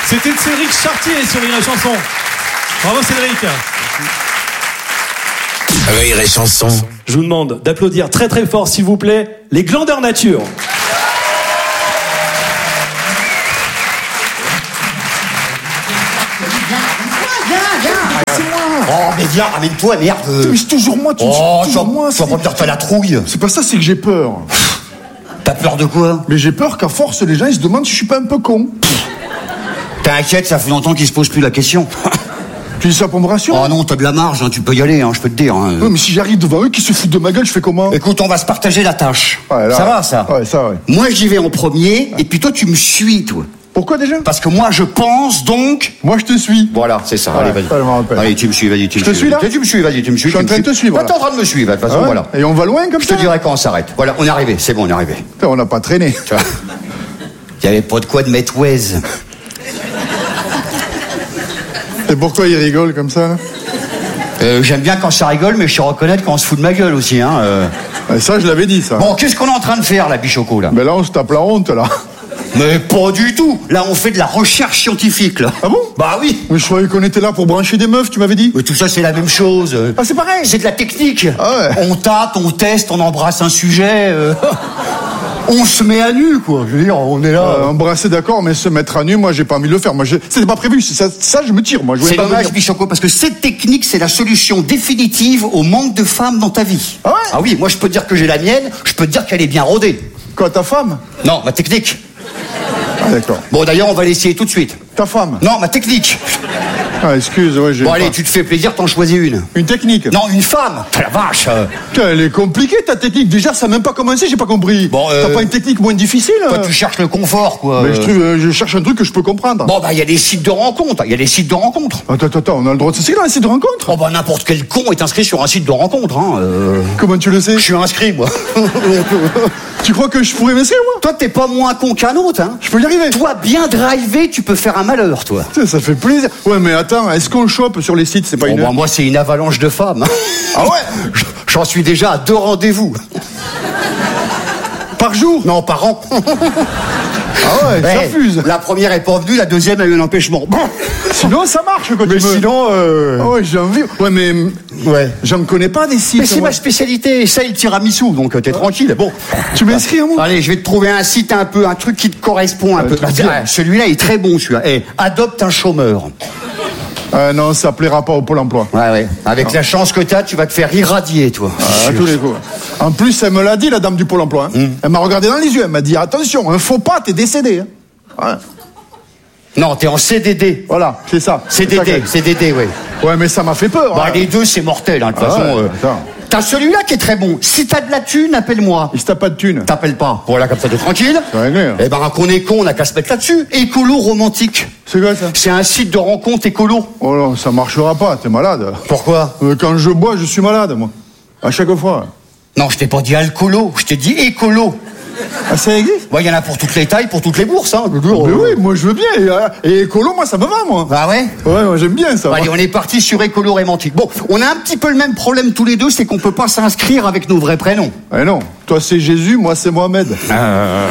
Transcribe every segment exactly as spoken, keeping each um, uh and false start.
C'était de Cédric Chartier sur Rire et Chanson. Bravo Cédric. Rire et Chanson. Je vous demande d'applaudir très très fort s'il vous plaît les Glandeurs Nature. Oh, mais viens, ramène-toi, merde. Mais c'est toujours moi, tu Oh, c'est toujours tu moi. vas pas me dire que t'as la trouille. C'est pas ça, c'est que j'ai peur. T'as peur de quoi? Mais j'ai peur qu'à force, les gens ils se demandent si je suis pas un peu con. T'inquiète, ça fait longtemps qu'ils se posent plus la question. Tu dis ça pour me rassurer? Oh non, t'as de la marge, hein, tu peux y aller, hein, je peux te dire. Hein. Ouais, mais si j'arrive devant eux qui se foutent de ma gueule, je fais comment? Écoute, on va se partager la tâche. Ouais, là, ça va, ça? Ouais, ça, ouais. Moi, j'y vais en premier, et puis toi, tu me suis, toi. Pourquoi déjà? Parce que moi, je pense, donc... Moi, je te suis. Voilà, c'est ça, Ouais, allez, vas-y. ça, je me rappelle. Allez, tu me suis, vas-y, tu me Je te suis. suis, là? Tu me suis, vas-y, tu me suis. Je suis tu en me train de suis. te suivre, Bah, là. t'es en train de me suivre, de toute façon, Ah ouais. voilà. Et on va loin comme Je ça? te dirai quand on s'arrête. Voilà, on est arrivé, c'est bon, on est arrivé. Putain, on n'a pas traîné. Tu vois, il y avait pas de quoi de mettre Waze. Et pourquoi ils rigolent comme ça, là? Euh, j'aime bien quand ça rigole, mais je sais reconnaître quand on se fout de ma gueule aussi, hein. Euh... Ouais, ça, je l'avais dit, ça. Bon, qu'est-ce qu'on est en train de faire, là, Bichoco, là? Mais là, on se tape la honte, là. Mais pas du tout. Là, on fait de la recherche scientifique, là. Ah bon? Bah oui. Mais je croyais qu'on était là pour brancher des meufs, tu m'avais dit. Mais tout ça, c'est la même chose. Ah, c'est pareil. C'est de la technique. Ah ouais. On tâte, on teste, on embrasse un sujet. euh, On se met à nu, quoi. Je veux dire, on est là. Euh, embrasser, d'accord, mais se mettre à nu, moi, j'ai pas envie de le faire. Moi, je- c'était pas prévu. C'est Ça, ça, je me tire, moi. Je voulais C'est pas dommage, venir. Bichoco, parce que cette technique, c'est la solution définitive au manque de femmes dans ta vie. Ah ouais? Ah oui, moi, je peux te dire que j'ai la mienne, je peux te dire qu'elle est bien rodée. Quoi, ta femme? Non, ma technique. Ah, d'accord. Bon, d'ailleurs, on va l'essayer tout de suite. Ta femme? Non, ma technique. Ah, excuse, ouais, j'ai. Bon, pas- allez, tu te fais plaisir, t'en choisis une. Une technique? Non, une femme. T'as la vache. euh. Putain, elle est compliquée, ta technique. Déjà, ça n'a même pas commencé, j'ai pas compris. Bon, euh, T'as pas une technique moins difficile? Toi, euh tu cherches le confort, quoi. Mais je, trouve, euh, je cherche un truc que je peux comprendre. Bon, bah, il y a des sites de rencontres. Il y a des sites de rencontres. Attends, attends, attends, on a le droit de s'inscrire dans un site de rencontre? Oh, bah, n'importe quel con est inscrit sur un site de rencontre, hein. euh. Comment tu le sais? Je suis inscrit, moi. Tu crois que je pourrais m'inscrire, moi? Toi, t'es pas moins con qu'un autre, hein. Je peux y arriver. Toi, bien drivé, tu peux faire un malheur, toi. Putain, ça fait plaisir. Ouais, mais attends, est-ce qu'on chope sur les sites? C'est pas Bon, une. bah, moi, c'est une avalanche de femmes. Ah ouais? J'en suis déjà à deux rendez-vous. Par jour? Non, par an. Ah ouais, ça Ouais, fuse. La première est pas venue, la deuxième a eu un empêchement. Bon. Sinon, ça marche, quoi. Mais tu me- sinon, euh... Ah ouais, j'ai envie. Ouais, mais. ouais. J'en connais pas des sites. Mais c'est moi. ma spécialité, ça, il tiramisu, donc euh, t'es tranquille. Bon. Tu m'inscris, moi? Allez, je vais te trouver un site un peu, un truc qui te correspond un peu. très Ah, bien. tiens, celui-là est très bon, celui-là. Eh, adopte un chômeur. Ah non, ça plaira pas au Pôle emploi. Ouais, ouais. Avec la chance que t'as, tu vas te faire irradier, toi. Ah, à tous les coups. En plus, elle me l'a dit, la dame du Pôle emploi. Hein. Elle m'a regardé dans les yeux, elle m'a dit attention, un faux pas, t'es décédé. Hein. Ouais. Non, t'es en C D D. Voilà, c'est ça. C D C'est ça D, que- C D D, oui. Ouais, mais ça m'a fait peur. Bah, hein. les deux, c'est mortel, hein, de toute Ah façon. ouais, euh. attends. T'as celui-là qui est très bon. Si t'as de la thune, appelle-moi. Il se tape pas de thune. T'appelles pas. Voilà, comme ça, t'es tranquille. C'est réglé, hein. Eh ben, qu'on est con, on a qu'à se mettre là-dessus. Écolo romantique. C'est quoi ça? C'est un site de rencontre écolo. Oh non, ça marchera pas, t'es malade. Pourquoi? Euh, Quand je bois, je suis malade, moi. À chaque fois. Non, je t'ai pas dit alcoolo, je t'ai dit écolo. Ah, ça existe? Bon, il y en a pour toutes les tailles, pour toutes les bourses, hein. je veux dire, Mais euh. oui, moi je veux bien. Et, euh, et écolo, moi ça me va, moi. Ah ouais? Ouais, moi j'aime bien ça. Bon, allez, moi. on est parti sur écolo romantique. Bon, on a un petit peu le même problème tous les deux, c'est qu'on peut pas s'inscrire avec nos vrais prénoms. Eh non, toi c'est Jésus, moi c'est Mohamed. Ah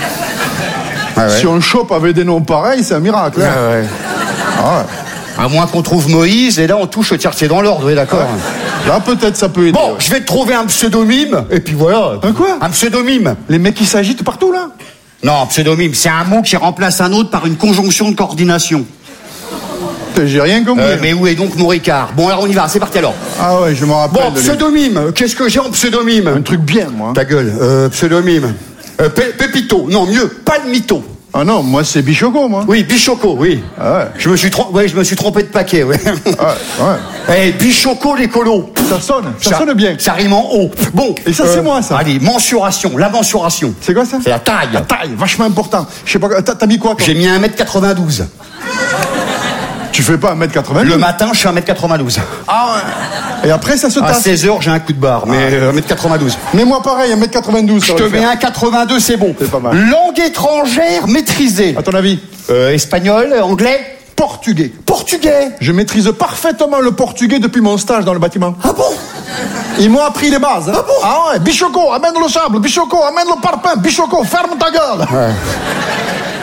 ouais. Si on chope avec des noms pareils, c'est un miracle. hein. Ah ouais. Ah ouais. À moins qu'on trouve Moïse, et là on touche, tiens, c'est dans l'ordre, oui, d'accord. Là peut-être ça peut aider. Bon, ouais. je vais te trouver un pseudonyme, et puis voilà. Un quoi? Un pseudonyme. Les mecs qui s'agitent partout là. Non, pseudonyme, c'est un mot qui remplace un autre par une conjonction de coordination. Putain, J'ai rien compris. Euh, mais où est donc mon Ricard? Bon, alors on y va, c'est parti alors. Ah ouais, je me rappelle. Bon, de lui. pseudonyme, qu'est-ce que j'ai en pseudonyme? Un truc bien, moi. Ta gueule, euh, pseudonyme. Euh, Pé- Pépito, non, mieux, Palmito. Ah non, moi c'est Bichoco, moi. Oui, Bichoco, oui. Ah ouais. Je me suis trompé, ouais, je me suis trompé de paquet, ouais. Ah ouais. Eh, Bichoco l'écolo. Ça sonne, ça, sonne bien. Ça rime en haut. Bon. Et ça, c'est moi, ça. Allez, mensuration, la mensuration. C'est quoi ça? C'est la taille. La taille, vachement important. Je sais pas, t'as t'as mis quoi toi? J'ai mis un mètre quatre-vingt-douze. Tu fais pas un mètre quatre-vingts? Le matin, je suis un mètre quatre-vingt-douze. Ah ouais. Et après ça se À tasse. seize heures, j'ai un coup de barre, mais euh, un mètre quatre-vingt-douze. Mais moi pareil, un mètre quatre-vingt-douze. Je te mets un quatre-vingt-deux, c'est bon. C'est pas mal. Langue étrangère maîtrisée. À ton avis? Euh, espagnol, anglais, Portugais. portugais. Je maîtrise parfaitement le portugais depuis mon stage dans le bâtiment. Ah bon? Ils m'ont appris les bases. Hein. Ah bon? Ah ouais, Bichoco, amène le sable. Bichoco, amène le parpaing. Bichoco, ferme ta gueule.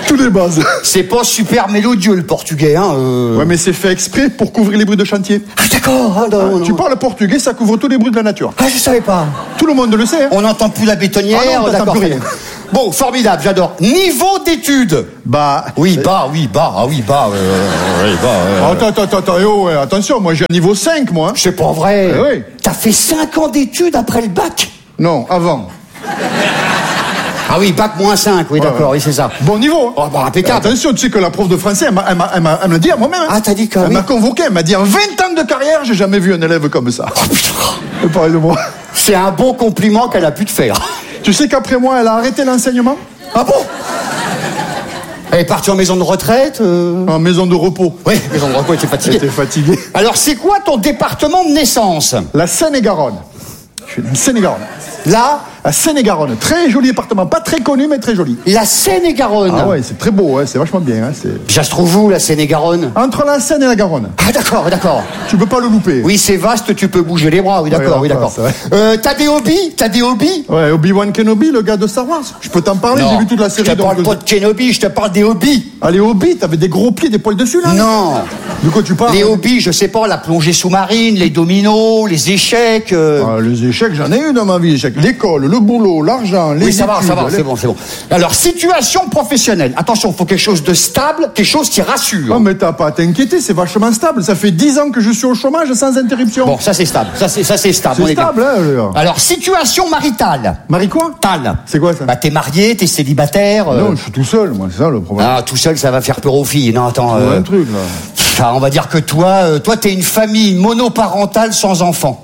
Tous les bases. C'est pas super mélodieux le portugais, hein. Euh... Ouais, mais c'est fait exprès pour couvrir les bruits de chantier. Ah d'accord. Ah, non, Ah, non. tu parles portugais, ça couvre tous les bruits de la nature. Ah, je savais pas. Tout le monde le sait. Hein. On n'entend plus la bétonnière. Ah non, on d'accord. t'entend plus rien. Bon, formidable, j'adore. Niveau d'études. Bah. Oui, bas, oui, bas, ah oui, bas, euh, oui, bas. Euh... Attends, attends, attends, eh oh, ouais, attention, moi j'ai un niveau cinq, moi. Hein. C'est pas vrai. Eh oui. T'as fait cinq ans d'études après le bac. Non, avant. Ah oui, bac moins cinq, oui, Ouais, d'accord, ouais. oui, c'est ça. Bon niveau. Hein. Oh, bah, impeccable. Attention, tu sais que la prof de français, elle m'a, elle m'a, elle m'a, elle m'a dit à moi-même. Hein. Ah, t'as dit que Elle oui. m'a convoqué, elle m'a dit en vingt ans de carrière, j'ai jamais vu un élève comme ça. Oh, putain. Elle parlait de moi. C'est un bon compliment qu'elle a pu te faire. Tu sais qu'après moi, elle a arrêté l'enseignement. Ah bon? Elle est partie en maison de retraite euh... En maison de repos. Oui, maison de repos, elle était Elle fatiguée. était fatiguée. Alors, c'est quoi ton département de naissance? La Seine-et-Garonne. Je suis de Seine-et-Garonne. Là, La Seine-et-Garonne. Très joli département. Pas très connu, mais très joli. la Seine-et-Garonne. Ah ouais, c'est très beau, hein, c'est vachement bien. Hein, c'est... Ça se trouve où, la Seine-et-Garonne? Entre la Seine et la Garonne. Ah d'accord, d'accord. Tu peux pas le louper. Oui, c'est vaste, tu peux bouger les bras, oui, d'accord, Ouais, oui, d'accord. c'est vrai. Euh, t'as des hobbies? T'as des hobbies? Ouais, Obi-Wan Kenobi, le gars de Star Wars. Je peux t'en parler, j'ai vu toute la série. je te parle donc- pas de Kenobi, je te parle des hobbies. Allez, Obi, t'avais des gros pieds, des poils dessus, là? Non. De quoi tu parles? Les hobbies, je sais pas, la plongée sous-marine, les dominos, les échecs... euh, Ah, les échecs, j'en ai eu dans ma vie. Échecs. L'école, le boulot, l'argent, les Oui, ça va, études, ça va, les- c'est bon, c'est bon. Alors, situation professionnelle. Attention, il faut quelque chose de stable, quelque chose qui rassure. Oh, mais t'as pas à t'inquiéter, c'est vachement stable. Ça fait dix ans que je suis au chômage sans interruption. Bon, ça c'est stable, ça c'est ça c'est stable. C'est on est bien. stable, hein, le gars. Alors, situation maritale. Marie quoi? Tal. C'est quoi, ça? Bah, t'es marié, t'es célibataire. euh, Non, je suis tout seul, moi, c'est ça le problème. Ah, tout seul, ça va faire peur aux filles. Non, attends. Ouais, euh, un truc, là. enfin, on va dire que toi, euh, toi, t'es une famille monoparentale sans enfants.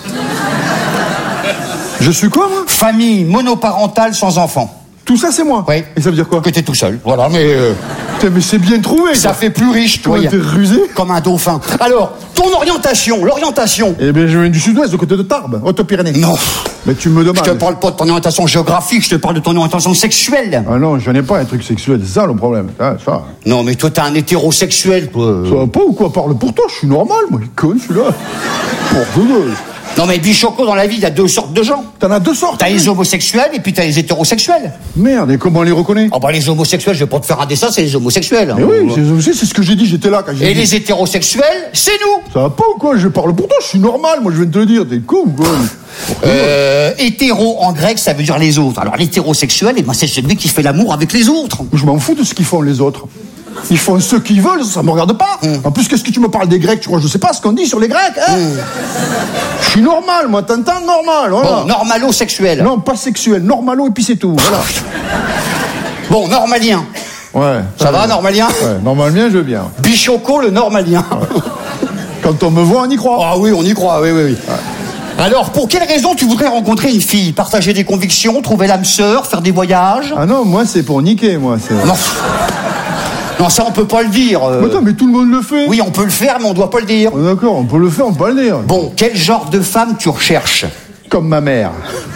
Je suis quoi, moi? Famille monoparentale sans enfants. Tout ça, c'est moi. Oui. Et ça veut dire quoi? Que t'es tout seul. Voilà, mais euh, Putain, mais c'est bien trouvé, ça quoi. fait plus riche, toi. Comment y a- t'es rusé? Comme un dauphin. Alors, ton orientation, l'orientation. Eh bien, je viens du sud-ouest, du côté de Tarbes, Haute-Pyrénées. Non. Mais tu me Je demandes. te parle pas de ton orientation géographique, je te parle de ton orientation sexuelle. Ah non, j'en ai pas un truc sexuel, c'est ça le problème. Ah, ça. Non, mais toi, t'es un hétérosexuel, toi. Ça va pas ou quoi? Parle pour toi, je suis normal, moi, il est con celui-là. Pour deux. Non, mais Bichoco, dans la vie, il y a deux sortes de gens. T'en as deux sortes. T'as les homosexuels et puis t'as les hétérosexuels. Merde, et comment on les reconnaît? Ah bah les homosexuels, je vais pas te faire un dessin, c'est les homosexuels. Mais oui, c'est, c'est ce que j'ai dit, j'étais là quand j'ai Et dit. les hétérosexuels, c'est nous. Ça va pas ou quoi? Je parle pour toi, je suis normal, moi je viens de te le dire, t'es con ou quoi? Euh, hétéro en grec, ça veut dire les autres. Alors l'hétérosexuel, eh ben, c'est celui qui fait l'amour avec les autres. Je m'en fous de ce qu'ils font les autres. Ils font ce qu'ils veulent, ça me regarde pas. Mm. En plus, qu'est-ce que tu me parles des Grecs? Tu crois que je sais pas ce qu'on dit sur les Grecs, hein? Je suis normal, moi, t'entends? Normal, voilà. Bon, normalo-sexuel. Non, pas sexuel, normalo et puis c'est tout, voilà. Bon, normalien. Ouais. Ça va, normalien? Ouais, normalement, je veux bien. Bichoco, le normalien. Quand on me voit, on y croit. Ah oui, on y croit, oui, oui, oui. Alors, pour quelle raison tu voudrais rencontrer une fille? Partager des convictions, trouver l'âme sœur, faire des voyages? Ah non, moi, c'est pour niquer, moi. C'est... Non. Non, ça, on peut pas le dire. euh. Mais attends, mais tout le monde le fait. Oui, on peut le faire, mais on doit pas le dire. Oh, d'accord, on peut le faire, on peut pas le dire. Bon, quel genre de femme tu recherches? Comme ma mère.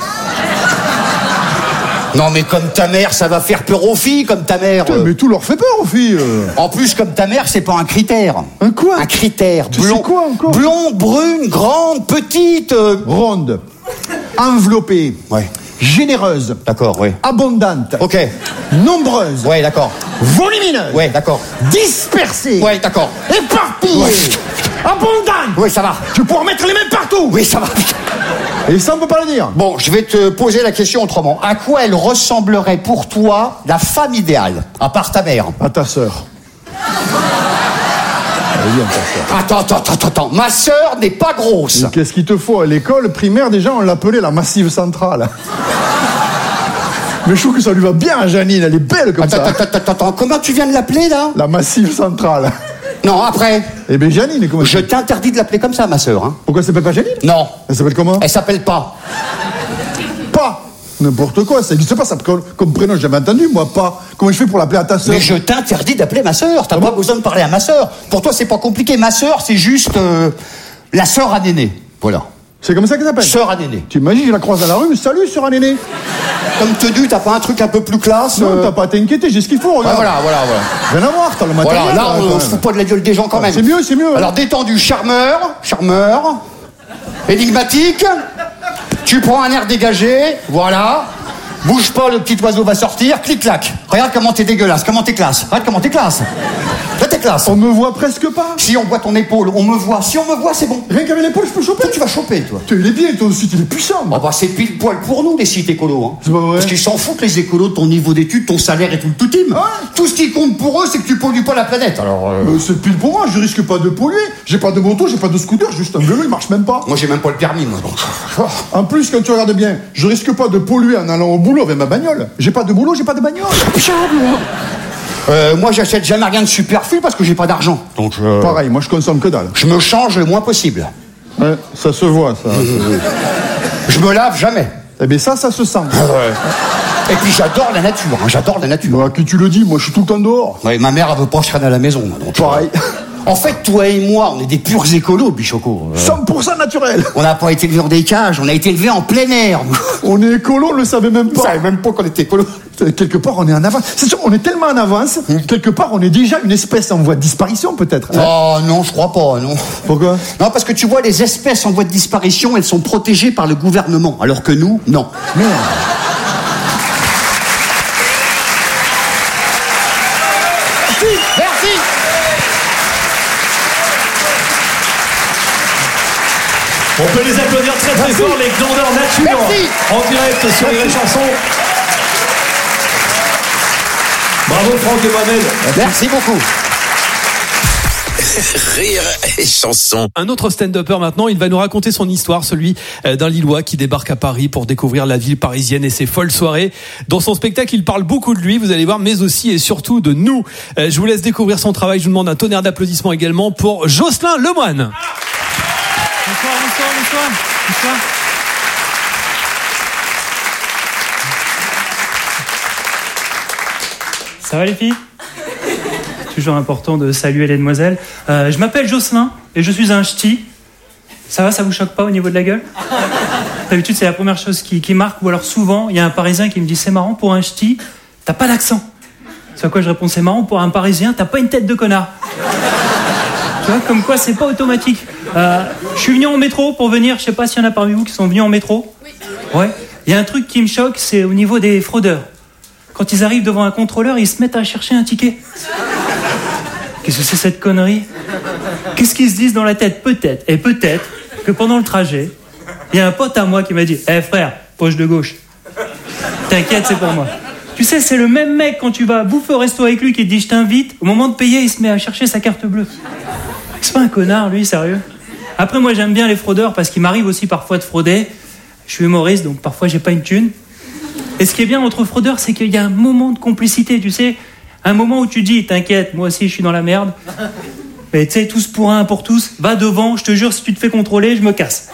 Non, mais comme ta mère, ça va faire peur aux filles, comme ta mère. Putain, euh. mais tout leur fait peur aux filles. euh. En plus, comme ta mère, c'est pas un critère. Un quoi? Un critère. Tu sais Blond, quoi encore? blonde, brune, grande, petite. euh. Ronde. Enveloppée. Ouais. Généreuse. D'accord, oui. Abondante. Ok. Nombreuse. Ouais, d'accord. Volumineuse. Ouais, d'accord. Dispersée. Ouais, d'accord. Éparpillée. Ouais. Abondante. Oui, ça va. Tu peux en mettre les mêmes partout. Oui, ça va. Et ça, on peut pas le dire. Bon, je vais te poser la question autrement. À quoi elle ressemblerait pour toi la femme idéale, à part ta mère? À ta sœur. Elle est bien, ta sœur. Attends, attends, attends, attends. Ma sœur n'est pas grosse. Et qu'est-ce qu'il te faut? À l'école primaire, déjà, on l'appelait la Massive Centrale. Mais je trouve que ça lui va bien à Janine, elle est belle comme Attends, ça. attends, attends, attends. Comment tu viens de l'appeler, là? La Massive Centrale. Non, après. Eh bien, Janine, comment Je t'interdis de l'appeler comme ça, ma sœur. Hein. Pourquoi elle s'appelle pas Janine? Non. Elle s'appelle comment? Elle s'appelle pas. Pas. N'importe quoi, ça n'existe pas, ça, comme, comme prénom, j'ai jamais entendu, moi, pas. Comment je fais pour l'appeler à ta sœur? Mais je t'interdis d'appeler ma sœur. T'as Ah pas bon besoin de parler à ma sœur. Pour toi, c'est pas compliqué. Ma sœur, c'est juste euh, la sœur à Néné. Voilà. C'est comme ça qu'elle s'appelle? Sœur à Néné. Tu imagines, je la croise dans la rue, salut, sœur à Néné. Comme tenue, t'as pas un truc un peu plus classe? Non, euh t'as pas à t'inquiéter, j'ai ce qu'il faut, Ouais, regarde. voilà, voilà, voilà. Rien à voir, t'as le matériel. Voilà, là, quand on même. se fout pas de la gueule des gens quand même. C'est mieux, c'est mieux. Alors, détendu, charmeur, charmeur, énigmatique, tu prends un air dégagé, voilà. Bouge pas, le petit oiseau va sortir, clic-clac. Regarde comment t'es dégueulasse, comment t'es classe. Regarde comment t'es classe. Là, t'es classe. On me voit presque pas. Si on voit ton épaule, on me voit. Si on me voit, c'est bon. Rien qu'avec l'épaule, je peux choper. Toi, tu vas choper, toi. Toi, il est bien, toi aussi, il est puissant. Oh bah c'est pile poil pour nous, les sites écolos. Hein. C'est pas vrai. Parce qu'ils s'en foutent, les écolos, de ton niveau d'études, ton salaire et tout le tout team. Ah. Tout ce qui compte pour eux, c'est que tu pollues pas la planète. Alors, euh... Euh, c'est pile pour moi, je risque pas de polluer. J'ai pas de moto, j'ai pas de scooter, juste un vélo, il marche même pas. moi, j'ai même pas le permis, moi. Donc... En plus, quand tu regardes bien, je risque pas de polluer en allant au boulot avec ma bagnole. J'ai pas de boulot, j'ai pas de bagnole. Euh, moi, j'achète jamais rien de superflu parce que j'ai pas d'argent. Donc, euh... Pareil, moi je consomme que dalle. je me change le moins possible. Ouais, ça se voit, ça. Je me lave jamais. Eh bien ça, ça se sent. Et puis j'adore la nature, hein, j'adore la nature. Bah, qui tu le dis, moi je suis tout le temps dehors. Ouais, ma mère, elle veut pas que je traîne à la maison. Donc, Pareil. En fait, toi et moi, on est des purs écolos, Bichoco. Euh, cent pour cent naturel. On n'a pas été élevés dans des cages, on a été élevés en plein air. On est écolo, on le savait même On pas. savait même pas qu'on était écolo. Quelque part, on est en avance. C'est sûr, on est tellement en avance, quelque part, on est déjà une espèce en voie de disparition, peut-être. Hein. Oh non, je crois pas, non. Pourquoi? Non, parce que tu vois, les espèces en voie de disparition, elles sont protégées par le gouvernement, alors que nous, non. Merde. Merci. On peut les applaudir très très Merci. fort, les Glandeurs Nature, Merci. en direct sur les vraies chansons. Bravo Franck et Mohamed. Merci beaucoup. Rire et chanson. Un autre stand-upper maintenant, il va nous raconter son histoire, celui d'un Lillois qui débarque à Paris pour découvrir la ville parisienne et ses folles soirées. Dans son spectacle, il parle beaucoup de lui, vous allez voir, mais aussi et surtout de nous. Je vous laisse découvrir son travail, je vous demande un tonnerre d'applaudissements également pour Jocelyn Lemoine. Bonsoir, bonsoir, bonsoir, bonsoir. Ça va les filles? Toujours important de saluer les demoiselles. Euh, je m'appelle Jocelyn et je suis un ch'ti. Ça va, ça vous choque pas au niveau de la gueule? D'habitude, c'est la première chose qui, qui marque. Ou alors souvent, il y a un Parisien qui me dit « C'est marrant, pour un ch'ti, t'as pas d'accent. » C'est à quoi je réponds « C'est marrant, pour un Parisien, t'as pas une tête de connard. » Tu vois, comme quoi, c'est pas automatique. Euh, je suis venu en métro pour venir. Je sais pas s'il y en a parmi vous qui sont venus en métro. Oui. Ouais. Il y a un truc qui me choque, c'est au niveau des fraudeurs. Quand ils arrivent devant un contrôleur, ils se mettent à chercher un ticket. Qu'est-ce que c'est cette connerie? Qu'est-ce qu'ils se disent dans la tête? Peut-être, et peut-être, que pendant le trajet, il y a un pote à moi qui m'a dit « Eh hey, frère, poche de gauche. T'inquiète, c'est pour moi. » Tu sais, c'est le même mec quand tu vas bouffer au resto avec lui qui te dit « Je t'invite », au moment de payer, il se met à chercher sa carte bleue. C'est pas un connard, lui, sérieux. Après, moi, j'aime bien les fraudeurs parce qu'il m'arrive aussi parfois de frauder. Je suis humoriste, donc parfois, j'ai pas une thune. Et ce qui est bien entre fraudeurs, c'est qu'il y a un moment de complicité, tu sais. Un moment où tu dis, t'inquiète, moi aussi je suis dans la merde. Mais tu sais, tous pour un, pour tous, va devant, je te jure, si tu te fais contrôler, je me casse.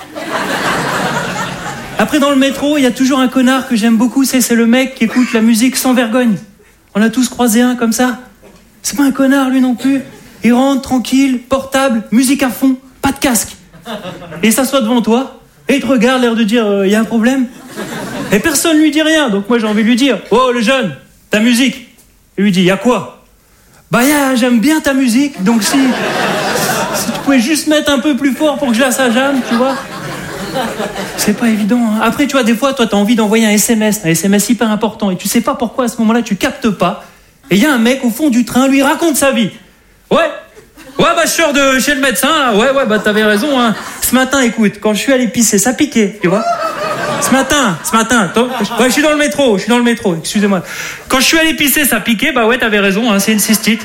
Après, dans le métro, il y a toujours un connard que j'aime beaucoup, c'est, c'est le mec qui écoute la musique sans vergogne. On a tous croisé un comme ça. C'est pas un connard, lui non plus. Il rentre tranquille, portable, musique à fond, pas de casque. Et il s'assoit devant toi, et il te regarde, l'air de dire, il euh, y a un problème. Et personne lui dit rien, donc moi j'ai envie de lui dire, oh le jeune, ta musique. Il lui dit, y a quoi? Bah y a, j'aime bien ta musique, donc si, si tu pouvais juste mettre un peu plus fort pour que je la sajame, tu vois. C'est pas évident, hein. Après, tu vois, des fois, toi, t'as envie d'envoyer un S M S, un S M S hyper important, et tu sais pas pourquoi, à ce moment-là, tu captes pas, et il y a un mec au fond du train, lui raconte sa vie. Ouais, ouais, bah je sors de chez le médecin, là. Ouais, ouais, bah t'avais raison, hein. Ce matin, écoute, quand je suis allé pisser, ça piquait, tu vois. Ce matin, ce matin, ouais, je suis dans le métro, je suis dans le métro, excusez-moi. Quand je suis allé pisser, ça piquait, bah ouais, t'avais raison, hein, c'est une cystite.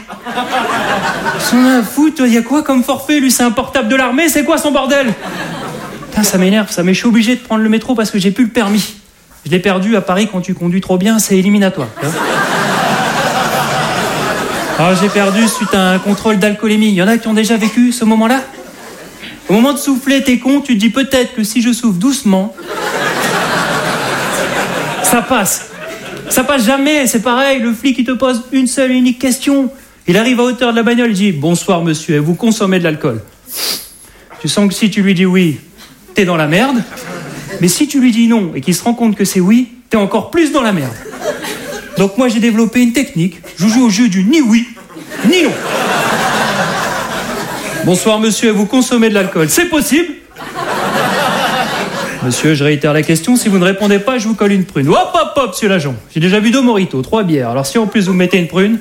Son a foutre, il y a quoi comme forfait, lui, c'est un portable de l'armée, c'est quoi son bordel? Putain, ça m'énerve, ça, mais je suis obligé de prendre le métro parce que j'ai plus le permis. Je l'ai perdu à Paris, quand tu conduis trop bien, c'est éliminatoire. Tu vois. Alors j'ai perdu suite à un contrôle d'alcoolémie. Il y en a qui ont déjà vécu ce moment-là? Au moment de souffler, t'es con, tu te dis peut-être que si je souffle doucement, ça passe. Ça passe jamais, c'est pareil, le flic il te pose une seule et unique question. Il arrive à hauteur de la bagnole, il dit « Bonsoir monsieur, vous consommez de l'alcool ?» Tu sens que si tu lui dis oui, t'es dans la merde. Mais si tu lui dis non et qu'il se rend compte que c'est oui, t'es encore plus dans la merde. Donc moi j'ai développé une technique, je joue au jeu du ni oui, ni non. Bonsoir monsieur, vous consommez de l'alcool, c'est possible? Monsieur, je réitère la question. Si vous ne répondez pas, je vous colle une prune. Hop, hop, hop, monsieur l'agent. J'ai déjà bu deux mojitos, trois bières. Alors si en plus vous mettez une prune...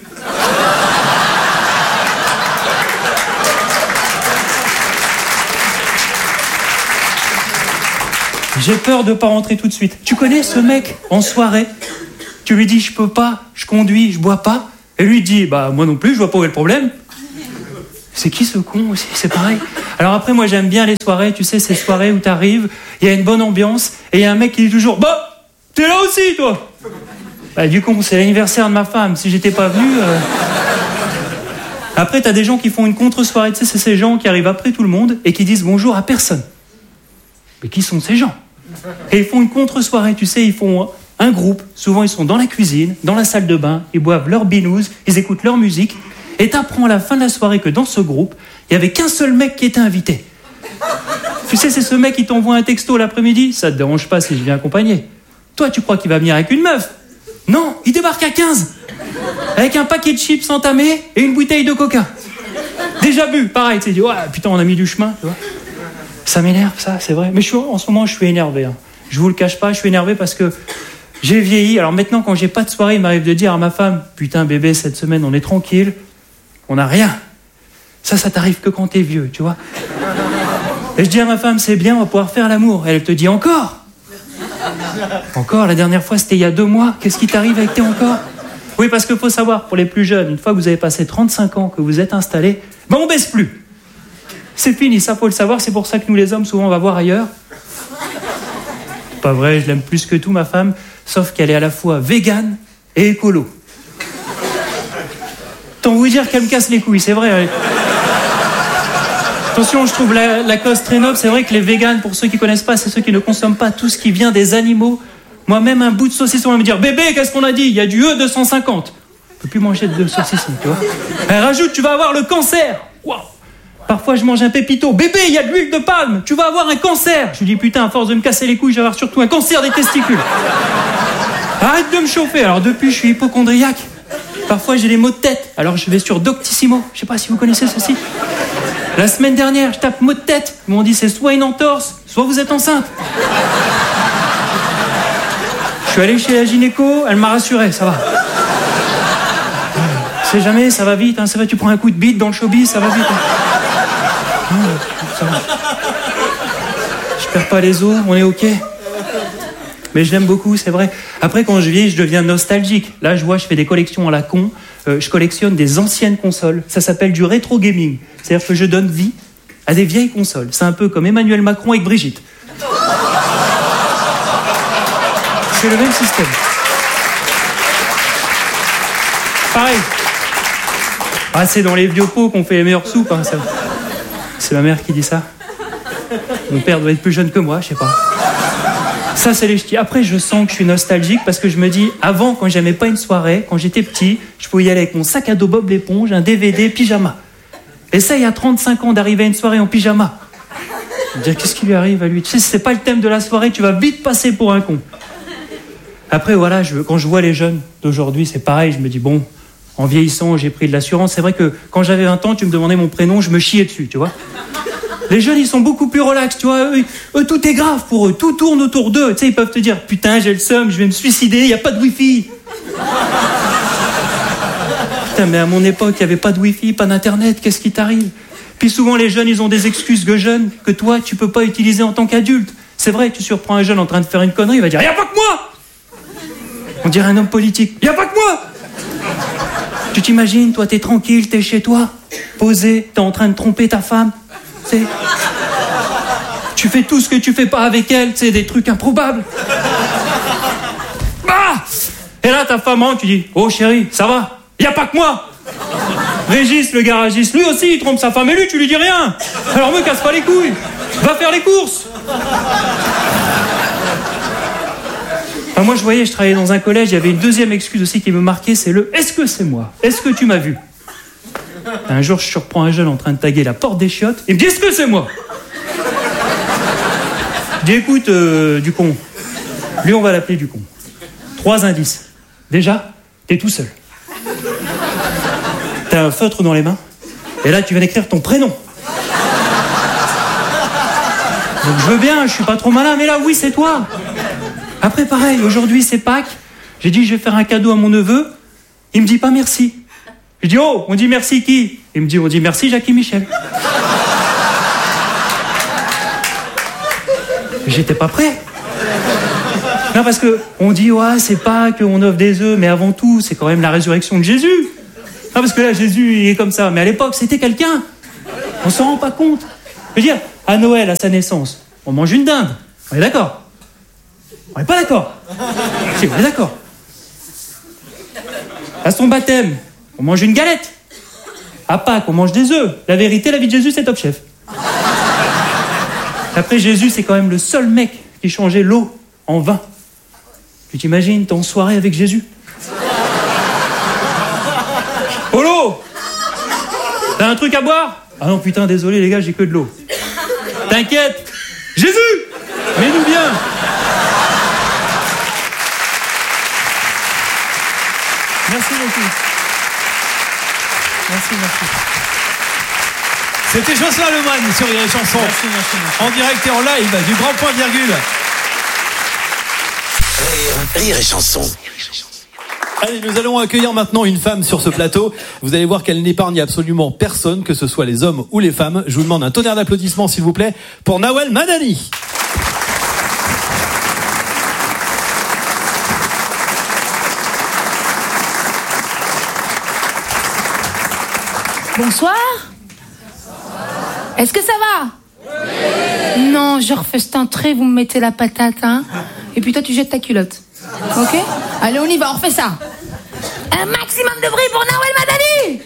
J'ai peur de pas rentrer tout de suite. Tu connais ce mec en soirée? Tu lui dis je peux pas, je conduis, je bois pas. Et lui dit bah moi non plus, je vois pas où est le problème. C'est qui ce con aussi? C'est pareil. Alors après moi j'aime bien les soirées, tu sais ces soirées où t'arrives, il y a une bonne ambiance et il y a un mec qui dit toujours bah t'es là aussi toi. Bah du coup c'est l'anniversaire de ma femme. Si j'étais pas venu. Euh... Après t'as des gens qui font une contre-soirée. Tu sais c'est ces gens qui arrivent après tout le monde et qui disent bonjour à personne. Mais qui sont ces gens? Et ils font une contre-soirée, tu sais, ils font un groupe, souvent ils sont dans la cuisine, dans la salle de bain, ils boivent leur binouze, ils écoutent leur musique, et t'apprends à la fin de la soirée que dans ce groupe, il n'y avait qu'un seul mec qui était invité. Tu sais, c'est ce mec qui t'envoie un texto l'après-midi, ça te dérange pas si je viens accompagner. Toi, tu crois qu'il va venir avec une meuf? Non, il débarque à quinze, avec un paquet de chips entamé et une bouteille de coca. Déjà bu, pareil, tu sais, ouais, putain, on a mis du chemin, tu vois. Ça m'énerve, ça, c'est vrai. Mais je suis, en ce moment, je suis énervé. Hein. Je vous le cache pas, je suis énervé parce que j'ai vieilli. Alors maintenant, quand j'ai pas de soirée, il m'arrive de dire à ma femme « Putain, bébé, cette semaine, on est tranquille. On n'a rien. » Ça, ça t'arrive que quand t'es vieux, tu vois. Et je dis à ma femme « C'est bien, on va pouvoir faire l'amour. » Elle te dit « Encore ?» Encore, la dernière fois, c'était il y a deux mois. Qu'est-ce qui t'arrive avec tes encore? Oui, parce qu'il faut savoir, pour les plus jeunes, une fois que vous avez passé trente-cinq ans, que vous êtes installés, ben on baisse plus. C'est fini, ça faut le savoir, c'est pour ça que nous les hommes, souvent on va voir ailleurs. Pas vrai, je l'aime plus que tout ma femme, sauf qu'elle est à la fois végane et écolo. Tant vous dire qu'elle me casse les couilles, c'est vrai. Elle... Attention, je trouve la, la cause très noble, c'est vrai que les véganes, pour ceux qui connaissent pas, c'est ceux qui ne consomment pas tout ce qui vient des animaux. Moi-même, un bout de saucisson, on va me dire « Bébé, qu'est-ce qu'on a dit? Il y a du E deux cent cinquante. » On peut plus manger de saucisson, tu vois. Elle rajoute « Tu vas avoir le cancer. » Waouh. Parfois, je mange un pépito. « Bébé, il y a de l'huile de palme. Tu vas avoir un cancer. » Je lui dis « Putain, à force de me casser les couilles, je vais avoir surtout un cancer des testicules. » Arrête de me chauffer. Alors, depuis, je suis hypochondriaque. Parfois, j'ai des maux de tête. Alors, je vais sur Doctissimo. Je sais pas si vous connaissez ceci. La semaine dernière, je tape maux de tête. Ils m'ont dit « C'est soit une entorse, soit vous êtes enceinte. » Je suis allé chez la gynéco. Elle m'a rassuré. Ça va. Je sais jamais, ça va vite. Hein. C'est vrai, tu prends un coup de bite dans le showbiz, ça va vite. Hein. Ça va. Je perds pas les os, on est ok. Mais je l'aime beaucoup, c'est vrai. Après, quand je vieillis, je deviens nostalgique. Là, je vois, je fais des collections à la con. Euh, je collectionne des anciennes consoles. Ça s'appelle du rétro gaming. C'est-à-dire que je donne vie à des vieilles consoles. C'est un peu comme Emmanuel Macron avec Brigitte. C'est le même système. Pareil. Ah, c'est dans les vieux pots qu'on fait les meilleures soupes. Hein, ça... C'est ma mère qui dit ça. Mon père doit être plus jeune que moi, je sais pas. Ça, c'est les ch'tis. Après, je sens que je suis nostalgique parce que je me dis, avant, quand j'aimais pas une soirée, quand j'étais petit, je pouvais y aller avec mon sac à dos Bob l'éponge, un D V D, pyjama. Et ça, il y a trente-cinq ans d'arriver à une soirée en pyjama. Je me dis, qu'est-ce qui lui arrive à lui? Tu sais, si c'est pas le thème de la soirée, tu vas vite passer pour un con. Après, voilà, je, quand je vois les jeunes d'aujourd'hui, c'est pareil, je me dis, bon, en vieillissant, j'ai pris de l'assurance. C'est vrai que quand j'avais vingt ans, tu me demandais mon prénom, je me chiais dessus, tu vois. Les jeunes, ils sont beaucoup plus relax, tu vois. Eux, eux, tout est grave pour eux, tout tourne autour d'eux. Tu sais, ils peuvent te dire, putain, j'ai le seum, je vais me suicider, il n'y a pas de wifi. Putain, mais à mon époque, il n'y avait pas de wifi, pas d'internet, qu'est-ce qui t'arrive? Puis souvent, les jeunes, ils ont des excuses que jeunes, que toi, tu peux pas utiliser en tant qu'adulte. C'est vrai, tu surprends un jeune en train de faire une connerie, il va dire, il n'y a pas que moi. On dirait un homme politique, il n'y a pas que moi. Tu t'imagines, toi, t'es tranquille, t'es chez toi, posé, t'es en train de tromper ta femme. C'est... Tu fais tout ce que tu fais pas avec elle, c'est des trucs improbables. Ah! Et là, ta femme rentre, tu dis, oh chérie, ça va? Y a pas que moi. Régis, le garagiste, lui aussi, il trompe sa femme, et lui, tu lui dis rien. Alors me casse pas les couilles, va faire les courses. Enfin, moi, je voyais, je travaillais dans un collège, il y avait une deuxième excuse aussi qui me marquait, c'est le « Est-ce que c'est moi? Est-ce que tu m'as vu ?» Un jour, je surprends un jeune en train de taguer la porte des chiottes, il me dit « Est-ce que c'est moi ?» Je dis « Écoute, euh, du con, lui, on va l'appeler du con. Trois indices. Déjà, t'es tout seul. T'as un feutre dans les mains, et là, tu viens d'écrire ton prénom. Donc je veux bien, je suis pas trop malin, mais là, oui, c'est toi. Après, pareil, aujourd'hui, c'est Pâques. J'ai dit, je vais faire un cadeau à mon neveu. Il me dit pas merci. Je dis, oh, on dit merci qui? Il me dit, on dit merci Jackie Michel. J'étais pas prêt. Non, parce que on dit, ouais, c'est pas qu'on offre des œufs, mais avant tout, c'est quand même la résurrection de Jésus. Non, parce que là, Jésus, il est comme ça. Mais à l'époque, c'était quelqu'un. On s'en rend pas compte. Je veux dire, à Noël, à sa naissance, on mange une dinde. On est d'accord? On n'est pas d'accord? Si, on est d'accord. À son baptême, on mange une galette. À Pâques, on mange des œufs. La vérité, la vie de Jésus, c'est Top Chef. Après, Jésus, c'est quand même le seul mec qui changeait l'eau en vin. Tu t'imagines, t'es en soirée avec Jésus. Polo, t'as un truc à boire? Ah non, putain, désolé les gars, j'ai que de l'eau. T'inquiète, Jésus, mets-nous bien. Merci beaucoup. Merci, merci. C'était Jocelyn Lemoine sur Rire et Chanson. Merci, merci, merci. En direct et en live du Grand Point Virgule. Rire, Rire et Chanson. Allez, nous allons accueillir maintenant une femme sur ce plateau. Vous allez voir qu'elle n'épargne absolument personne, que ce soit les hommes ou les femmes. Je vous demande un tonnerre d'applaudissements, s'il vous plaît, pour Nawel Madani. Bonsoir. Est-ce que ça va? Oui. Non, je refais cet entrée, vous me mettez la patate, hein. Et puis toi, tu jettes ta culotte. Ok? Allez, on y va, on refait ça. Un maximum de bruit pour Nawel Madani.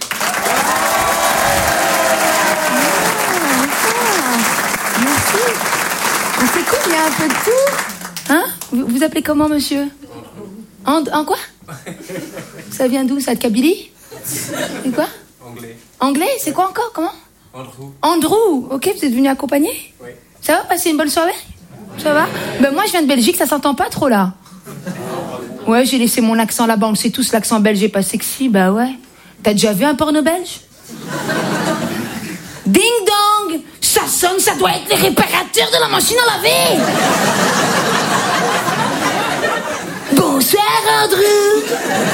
Merci. C'est cool, il y a un peu de tout. Hein? Vous vous appelez comment, monsieur? En, en quoi? Ça vient d'où, ça, de Kabylie? C'est quoi? Anglais. Anglais? C'est quoi encore? Comment? Andrew. Andrew, ok, vous êtes venu accompagner? Oui. Ça va, passer une bonne soirée? Ça va? Ben moi je viens de Belgique, ça s'entend pas trop là. Ouais, j'ai laissé mon accent là-bas, on le sait tous, l'accent belge est pas sexy, bah ouais. T'as déjà vu un porno belge? Ding dong! Ça sonne, ça doit être les réparateurs de la machine à laver! Bonsoir Andrew!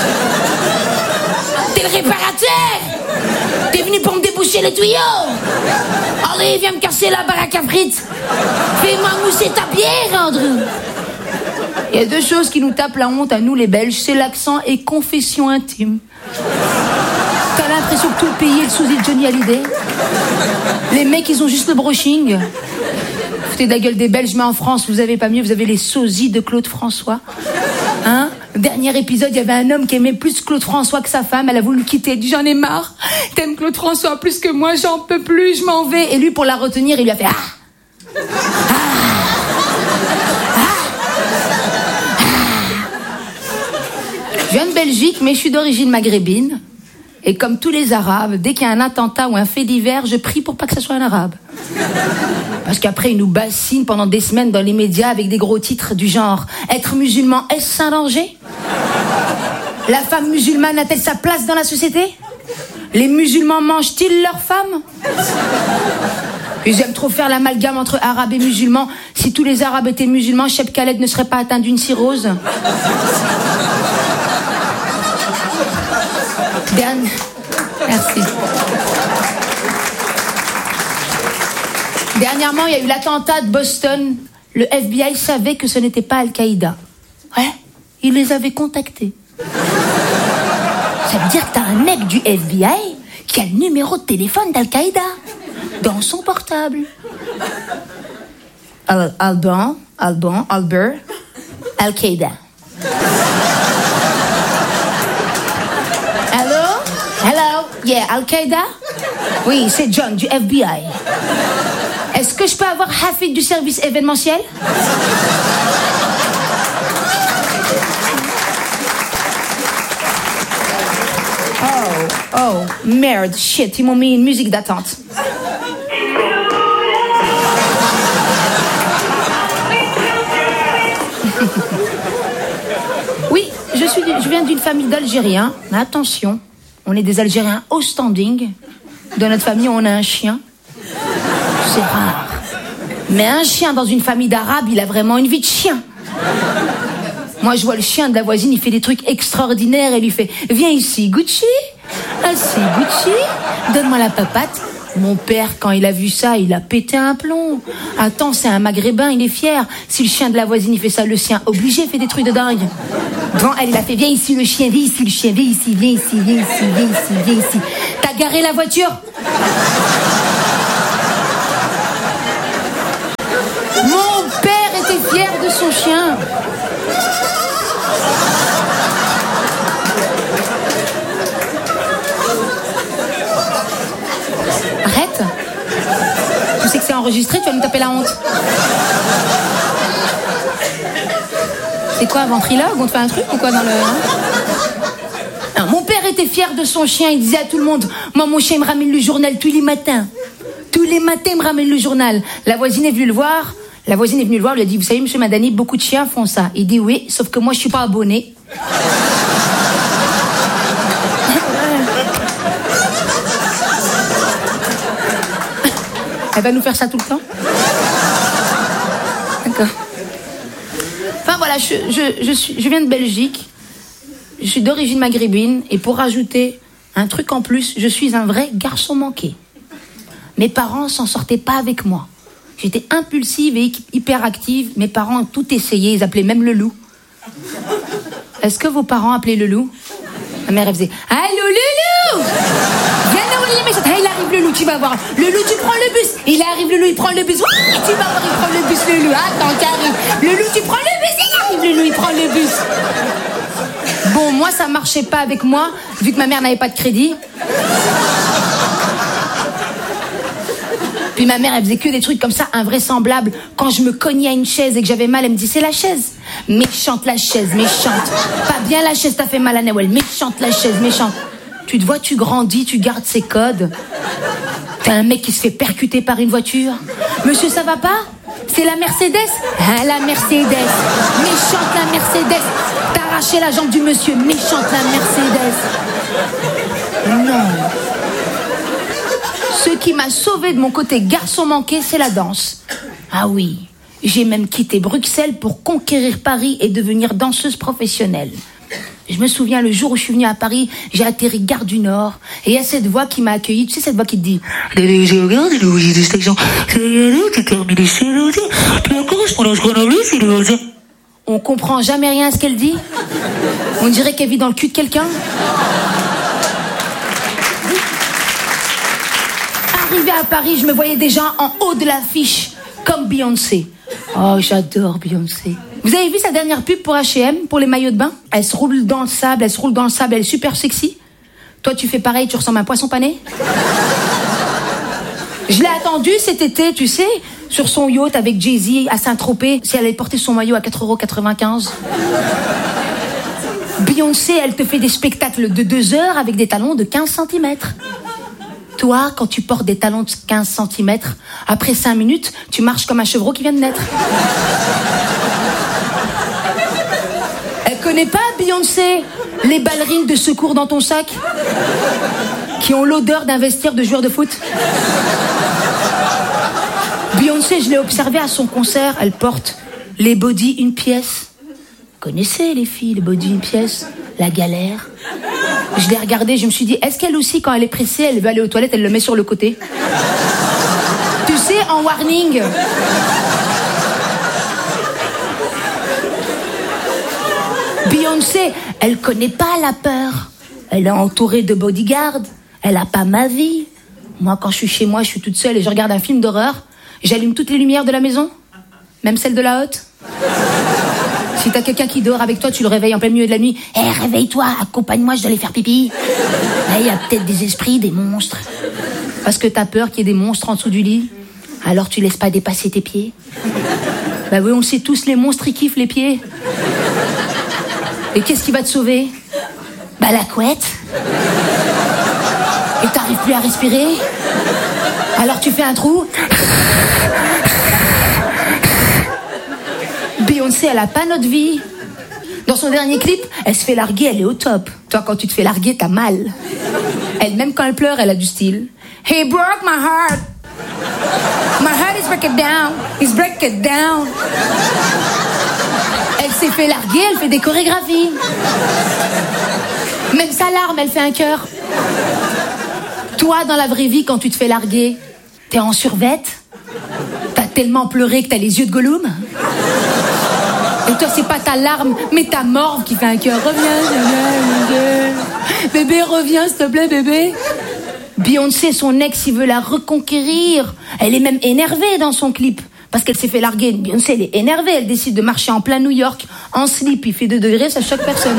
T'es le réparateur! T'es venu pour me déboucher les tuyaux! Allez, viens me casser la baraque à frites! Fais-moi mousser ta bière, Andrew! Il y a deux choses qui nous tapent la honte à nous les Belges, c'est l'accent et confession intime. T'as l'impression que tout le pays est le sosie de Johnny Hallyday. Les mecs, ils ont juste le brushing. Foutez de la gueule des Belges, mais en France, vous avez pas mieux, vous avez les sosies de Claude François. Hein? Dernier épisode, il y avait un homme qui aimait plus Claude François que sa femme. Elle a voulu le quitter. Elle dit, j'en ai marre. T'aimes Claude François plus que moi, j'en peux plus, je m'en vais. Et lui, pour la retenir, il lui a fait, ah! Ah! Je viens de Belgique, mais je suis d'origine maghrébine. Et comme tous les Arabes, dès qu'il y a un attentat ou un fait divers, je prie pour pas que ce soit un Arabe. Parce qu'après, ils nous bassinent pendant des semaines dans les médias avec des gros titres du genre « Être musulman, est-ce un danger ?» La femme musulmane a-t-elle sa place dans la société? Les musulmans mangent-ils leurs femmes? Ils aiment trop faire l'amalgame entre arabes et musulmans. Si tous les arabes étaient musulmans, Cheb Khaled ne serait pas atteint d'une cirrhose. Dernier... Merci. Dernièrement, il y a eu l'attentat de Boston. Le F B I savait que ce n'était pas Al-Qaïda. Ouais, il les avait contactés. Ça veut dire que t'as un mec du F B I qui a le numéro de téléphone d'Al-Qaïda dans son portable. Al- Alban, Alban, Albert, Al-Qaïda. Hello? Hello? Yeah, Al-Qaïda? Oui, c'est John du F B I. Est-ce que je peux avoir Hafid du service événementiel? Oh, oh, merde, shit, ils m'ont mis une musique d'attente. Oui, je, suis, je viens d'une famille d'Algériens. Mais attention, on est des Algériens au standing. Dans notre famille, on a un chien. C'est rare. Mais un chien dans une famille d'Arabes, il a vraiment une vie de chien. Moi, je vois le chien de la voisine, il fait des trucs extraordinaires. Elle lui fait « Viens ici, Gucci. Assis, Gucci. Donne-moi la papate. » Mon père, quand il a vu ça, il a pété un plomb. Attends, c'est un maghrébin, il est fier. Si le chien de la voisine, il fait ça, le sien obligé fait des trucs de dingue. Devant elle, il a fait « Viens ici, le chien, viens ici, le chien, viens ici, viens ici, viens ici, viens ici, viens ici. » T'as garé la voiture? Mon père était fier de son chien. Arrête. Tu sais que c'est enregistré, tu vas nous taper la honte. C'est quoi, un ventriloque? On te fait un truc ou quoi dans le... Hein? Non, mon père était fier de son chien, il disait à tout le monde « Moi, mon chien me ramène le journal tous les matins. Tous les matins, il me ramène le journal. » La voisine est venue le voir. La voisine est venue le voir, lui a dit « Vous savez, monsieur Madani, beaucoup de chiens font ça. » Il dit « Oui, sauf que moi, je suis pas abonné. » Elle va nous faire ça tout le temps? D'accord. Enfin voilà, je, je, je, suis, je viens de Belgique. Je suis d'origine maghrébine. Et pour rajouter un truc en plus, je suis un vrai garçon manqué. Mes parents s'en sortaient pas avec moi. J'étais impulsive et hyperactive. Mes parents ont tout essayé. Ils appelaient même le loup. Est-ce que vos parents appelaient le loup? Ma mère, elle faisait « Allô, le loup! Viens nous les méchants. Hey, il arrive le loup, tu vas voir. Le loup, tu prends le bus. Il arrive le loup, il prend le bus. Oui, tu vas voir, il prend le bus, le loup. Attends, qu'il arrive. Le loup, tu prends le bus. Il arrive le loup, il prend le bus. » Bon, moi, ça marchait pas avec moi, vu que ma mère n'avait pas de crédit. Puis ma mère, elle faisait que des trucs comme ça, invraisemblables. Quand je me cognais à une chaise et que j'avais mal, elle me dit « C'est la chaise. » Méchante la chaise, méchante. Pas bien la chaise, t'as fait mal à Nawel. Méchante la chaise, méchante. Tu te vois, tu grandis, tu gardes ses codes. T'as un mec qui se fait percuter par une voiture. Monsieur, ça va pas? C'est la Mercedes? Ah, la Mercedes. Méchante la Mercedes. T'as arraché la jambe du monsieur. Méchante la Mercedes. Non. Ce qui m'a sauvé de mon côté garçon manqué, c'est la danse. Ah oui. J'ai même quitté Bruxelles pour conquérir Paris et devenir danseuse professionnelle. Je me souviens, le jour où je suis venue à Paris, j'ai atterri Gare du Nord. Et il y a cette voix qui m'a accueillie. Tu sais, cette voix qui te dit... On comprend jamais rien à ce qu'elle dit. On dirait qu'elle vit dans le cul de quelqu'un. Arrivée à Paris, je me voyais déjà en haut de l'affiche, comme Beyoncé. Oh, j'adore Beyoncé. Vous avez vu sa dernière pub pour H et M, pour les maillots de bain? Elle se roule dans le sable, elle se roule dans le sable, elle est super sexy. Toi, tu fais pareil, tu ressembles à un poisson pané? Je l'ai attendue cet été, tu sais, sur son yacht avec Jay-Z à Saint-Tropez, si elle allait porter son maillot à quatre euros quatre-vingt-quinze. Beyoncé, elle te fait des spectacles de deux heures avec des talons de quinze centimètres. Toi, quand tu portes des talons de quinze centimètres, après cinq minutes, tu marches comme un chevreau qui vient de naître. Elle connaît pas, Beyoncé, les ballerines de secours dans ton sac qui ont l'odeur d'un vestiaire de joueur de foot? Beyoncé, je l'ai observée à son concert, elle porte les body une pièce. Vous connaissez les filles, les body une pièce? La galère. Je l'ai regardée, je me suis dit, est-ce qu'elle aussi, quand elle est pressée, elle veut aller aux toilettes, elle le met sur le côté? Tu sais, en warning. Beyoncé, elle connaît pas la peur. Elle est entourée de bodyguards. Elle a pas ma vie. Moi, quand je suis chez moi, je suis toute seule et je regarde un film d'horreur. J'allume toutes les lumières de la maison, même celle de la haute. Si t'as quelqu'un qui dort avec toi, tu le réveilles en plein milieu de la nuit. Hé, hey, réveille-toi, accompagne-moi, je dois aller faire pipi. Il y a peut-être des esprits, des monstres. Parce que t'as peur qu'il y ait des monstres en dessous du lit. Alors tu laisses pas dépasser tes pieds. Bah oui, on le sait tous, les monstres, ils kiffent les pieds. Et qu'est-ce qui va te sauver? Bah la couette. Et t'arrives plus à respirer. Alors tu fais un trou. Beyoncé, elle a pas notre vie. Dans son dernier clip, elle se fait larguer, elle est au top. Toi, quand tu te fais larguer, t'as mal. Elle, même quand elle pleure, elle a du style. He broke my heart. My heart is breaking down. It's breaking down. Elle s'est fait larguer, elle fait des chorégraphies. Même sa larme, elle fait un cœur. Toi, dans la vraie vie, quand tu te fais larguer, t'es en survette. T'as tellement pleuré que t'as les yeux de Gollum. Et toi, c'est pas ta larme, mais ta morve qui fait un cœur. Reviens, bébé. Bébé, reviens, s'il te plaît, bébé. Beyoncé, son ex, il veut la reconquérir. Elle est même énervée dans son clip. Parce qu'elle s'est fait larguer. Beyoncé, elle est énervée. Elle décide de marcher en plein New York, en slip. Il fait deux degrés, ça choque personne.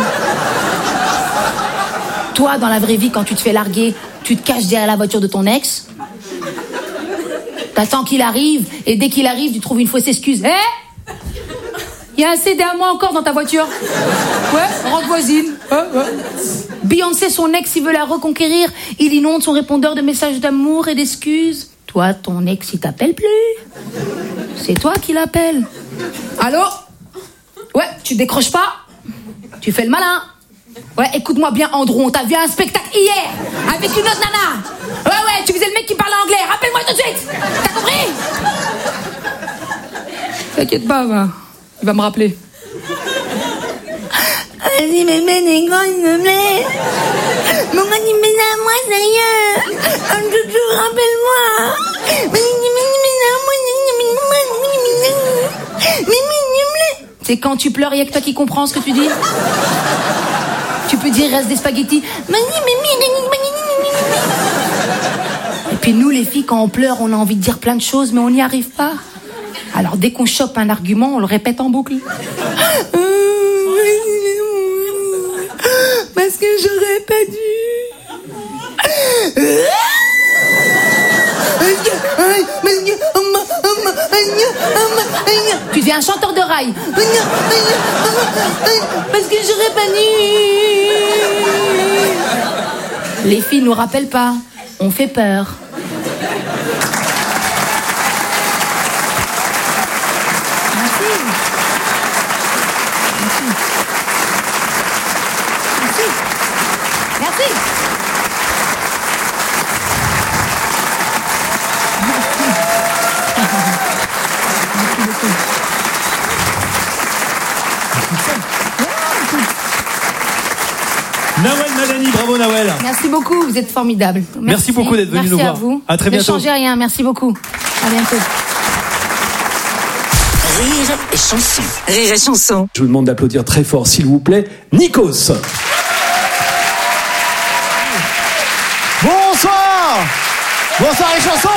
Toi, dans la vraie vie, quand tu te fais larguer, tu te caches derrière la voiture de ton ex. T'attends qu'il arrive. Et dès qu'il arrive, tu trouves une fausse excuse. Hé hey, il y a un C D à moi encore dans ta voiture. Ouais, rentre voisine. Ouais, ouais. Beyoncé, son ex, il veut la reconquérir. Il inonde son répondeur de messages d'amour et d'excuses. Toi, ton ex, il t'appelle plus. C'est toi qui l'appelle. Allô? Ouais, tu décroches pas? Tu fais le malin. Ouais, écoute-moi bien, Andrew, on t'a vu à un spectacle hier avec une autre nana. Ouais, ouais, tu faisais le mec qui parle anglais. Rappelle-moi tout de suite. T'as compris? T'inquiète pas, va. Il va me rappeler. Vas-y, mais mais les gars, s'il me plaît. Mon gars, il met à moi, d'ailleurs. Un doudou, rappelle-moi. C'est quand tu pleures, il y a que toi qui comprends ce que tu dis. Tu peux dire, reste des spaghettis. Et puis nous, les filles, quand on pleure, on a envie de dire plein de choses, mais on n'y arrive pas. Alors dès qu'on chope un argument, on le répète en boucle. Parce que j'aurais pas dû. Tu deviens un chanteur de rail. Parce que j'aurais pas dû. Les filles nous rappellent pas. On fait peur. Merci. Merci. Merci. Merci. Nawel Madani, bravo Nawel. Merci beaucoup, vous êtes formidables. Merci, Merci beaucoup d'être venu Merci nous voir. À vous. À très bientôt. Ne changez rien, merci beaucoup. À bientôt. Rire et chanson. Rire et chanson. Je vous demande d'applaudir très fort, s'il vous plaît, Nikos. Bonsoir. Bonsoir les chansons.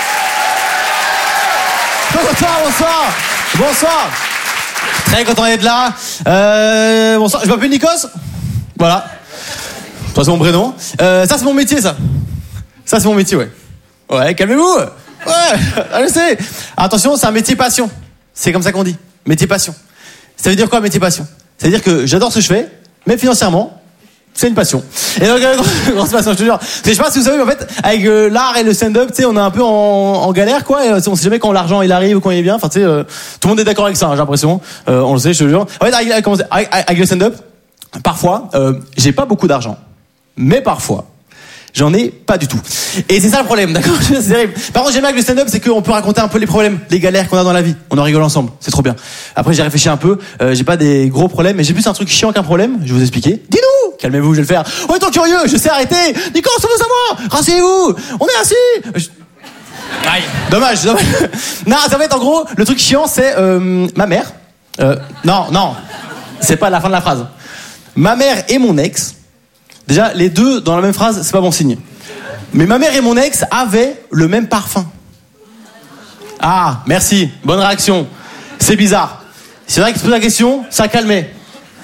Bonsoir, bonsoir. Bonsoir. Très content d'être là. Euh, bonsoir, je m'appelle Nikos. Voilà. Ça, c'est mon prénom. Euh, ça, c'est mon métier, ça. Ça, c'est mon métier, ouais. Ouais, calmez-vous. Ouais, je sais. Attention, c'est un métier passion. C'est comme ça qu'on dit. Métier passion. Ça veut dire quoi, métier passion? Ça veut dire que j'adore ce que je fais, mais financièrement, c'est une passion. Et donc, euh, grosse passion, je te jure. Parce que je sais pas si vous savez, mais en fait, avec euh, l'art et le stand-up, tu sais, on est un peu en, en galère, quoi. Et, on sait jamais quand l'argent il arrive ou quand il est bien. Enfin, tu sais, euh, tout le monde est d'accord avec ça, hein, j'ai l'impression. Euh, on le sait, je te jure. En fait, avec, avec, avec, avec le stand-up, parfois, euh, j'ai pas beaucoup d'argent. Mais parfois, j'en ai pas du tout. Et c'est ça le problème, d'accord? C'est terrible. Par contre, j'aime bien avec le stand-up, c'est qu'on peut raconter un peu les problèmes, les galères qu'on a dans la vie. On en rigole ensemble. C'est trop bien. Après, j'ai réfléchi un peu. Euh, j'ai pas des gros problèmes, mais j'ai plus un truc chiant qu'un problème. Je vais vous expliquer. Dis-nous! Calmez-vous, je vais le faire. Oh, tant curieux, je sais arrêter. Nico, ça veut savoir. Rasseyez-vous. On est assis. Je... Aïe. Dommage, dommage. Non, ça va être en gros, le truc chiant, c'est, euh, ma mère. Euh, non, non. C'est pas la fin de la phrase. Ma mère et mon ex. Déjà, les deux dans la même phrase, c'est pas bon signe. Mais ma mère et mon ex avaient le même parfum. Ah, merci, bonne réaction. C'est bizarre. C'est vrai que se pose la question, ça calmait.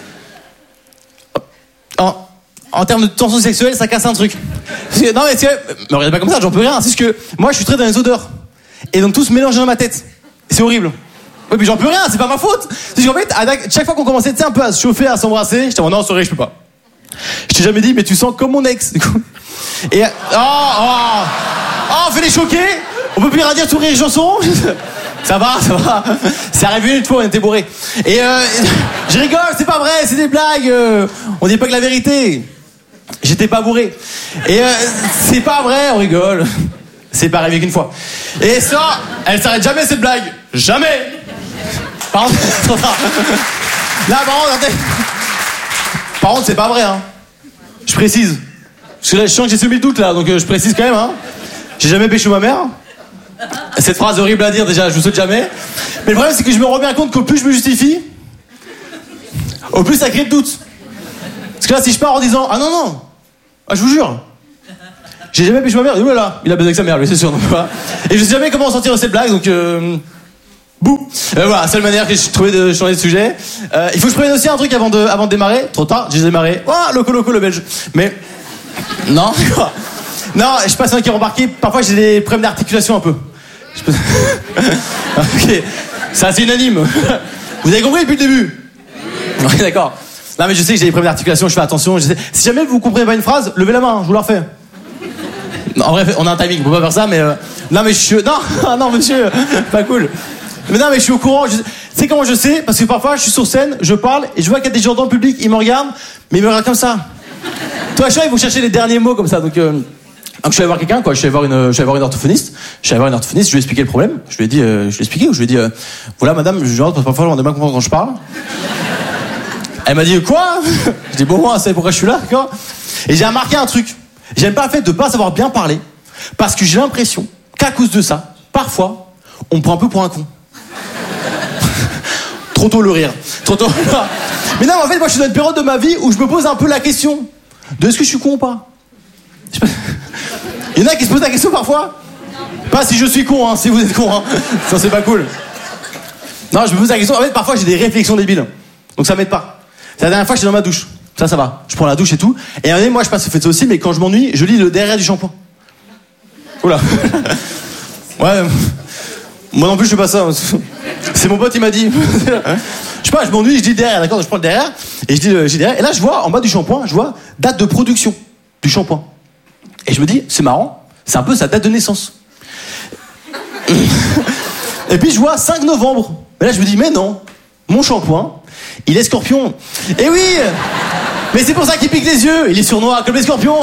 En, en termes de tension sexuelle, ça casse un truc. Parce que, non mais c'est, me regardez pas comme ça, j'en peux rien. C'est juste que moi, je suis très dans les odeurs. Et donc tout se mélange dans ma tête. C'est horrible. Oui, puis j'en peux rien, c'est pas ma faute. C'est qu'en fait, à chaque fois qu'on commençait, tu sais, un peu à se chauffer, à s'embrasser, j'étais en non, sorry, je peux pas. Je t'ai jamais dit, mais tu sens comme mon ex, du coup. Et, oh, oh, oh, on fait les choquer. On peut plus rien dire tout rire et chanson. Ça va, ça va. C'est arrivé une fois, on était bourrés. Et, euh, je rigole, c'est pas vrai, c'est des blagues. Euh, on dit pas que la vérité. J'étais pas bourré. Et, euh, c'est pas vrai, on rigole. C'est pas arrivé qu'une fois. Et ça, elle s'arrête jamais cette blague. Jamais. Par contre, là, par contre, attendez. Par contre, c'est pas vrai, hein. Je précise. Parce que là, je sens que j'ai semé le doute, là, donc euh, je précise quand même, hein. J'ai jamais pécho ma mère. Cette phrase horrible à dire, déjà, je vous souhaite jamais. Mais le problème, c'est que je me rends bien compte qu'au plus je me justifie, au plus ça crée le doute. Parce que là, si je pars en disant, ah non, non, ah, je vous jure, j'ai jamais pécho ma mère, oh là là, il a baisé avec sa mère, lui, c'est sûr. Donc, voilà. Et je sais jamais comment sortir de cette blague, donc euh, bouh. Euh, voilà, seule manière que j'ai trouvé de changer de sujet. Euh, il faut que je prenne aussi un truc avant de, avant de démarrer. Trop tard, j'ai démarré. Oh, loco, loco, le belge. Mais, non, quoi. Non, je sais pas si on a remarqué, parfois j'ai des problèmes d'articulation un peu. Je peux... ok, ça c'est unanime. Vous avez compris depuis le début? Oui, d'accord. Non, mais je sais que j'ai des problèmes d'articulation, je fais attention. Je sais... Si jamais vous comprenez pas une phrase, levez la main, je vous la refais. En vrai, on a un timing, on peut pas faire ça, mais... Euh... Non, mais je suis... Non, non, monsieur, pas cool. Mais non, mais je suis au courant. Je... Tu sais comment je sais? Parce que parfois, je suis sur scène, je parle, et je vois qu'il y a des gens dans le public, ils me regardent, mais ils me regardent comme ça. Toi, chaque fois, ils vont chercher les derniers mots comme ça, donc... Euh... Donc je suis allé voir quelqu'un, quoi. Je suis allé voir une, je suis allé voir une orthophoniste. Je suis allé voir une orthophoniste. Je lui ai expliqué le problème. Je lui ai dit, euh, je lui ai expliqué. Je lui ai dit, euh, voilà, madame, je rentre parce que parfois on a bien comprendre quand je parle. Elle m'a dit quoi? Je dis bon, moi, c'est pourquoi je suis là, quoi. Et j'ai remarqué un truc. J'aime pas le fait de pas savoir bien parler, parce que j'ai l'impression qu'à cause de ça, parfois, on me prend un peu pour un con. Trop tôt le rire. Trop tôt. Mais non, en fait, moi, je suis dans une période de ma vie où je me pose un peu la question de est-ce que je suis con ou pas? Il y en a qui se posent la question parfois. Pas si je suis con, hein, si vous êtes con, hein. Ça c'est pas cool. Non, je me pose la question. En fait, parfois j'ai des réflexions débiles. Donc ça m'aide pas. C'est la dernière fois que j'étais dans ma douche. Ça, ça va. Je prends la douche et tout. Et à un moment, moi je passe, faites ça aussi, mais quand je m'ennuie, je lis le derrière du shampoing. Oula. Ouais. Moi non plus, je fais pas ça. C'est mon pote, il m'a dit. Je sais pas, je m'ennuie, je dis le derrière, d'accord? Je prends le derrière et je dis le je dis derrière. Et là, je vois en bas du shampoing, je vois date de production du shampoing. Et je me dis, c'est marrant, c'est un peu sa date de naissance. Et puis je vois cinq novembre. Et là je me dis, mais non, mon shampoing, il est scorpion. Et oui, mais c'est pour ça qu'il pique les yeux, il est surnois comme les scorpions.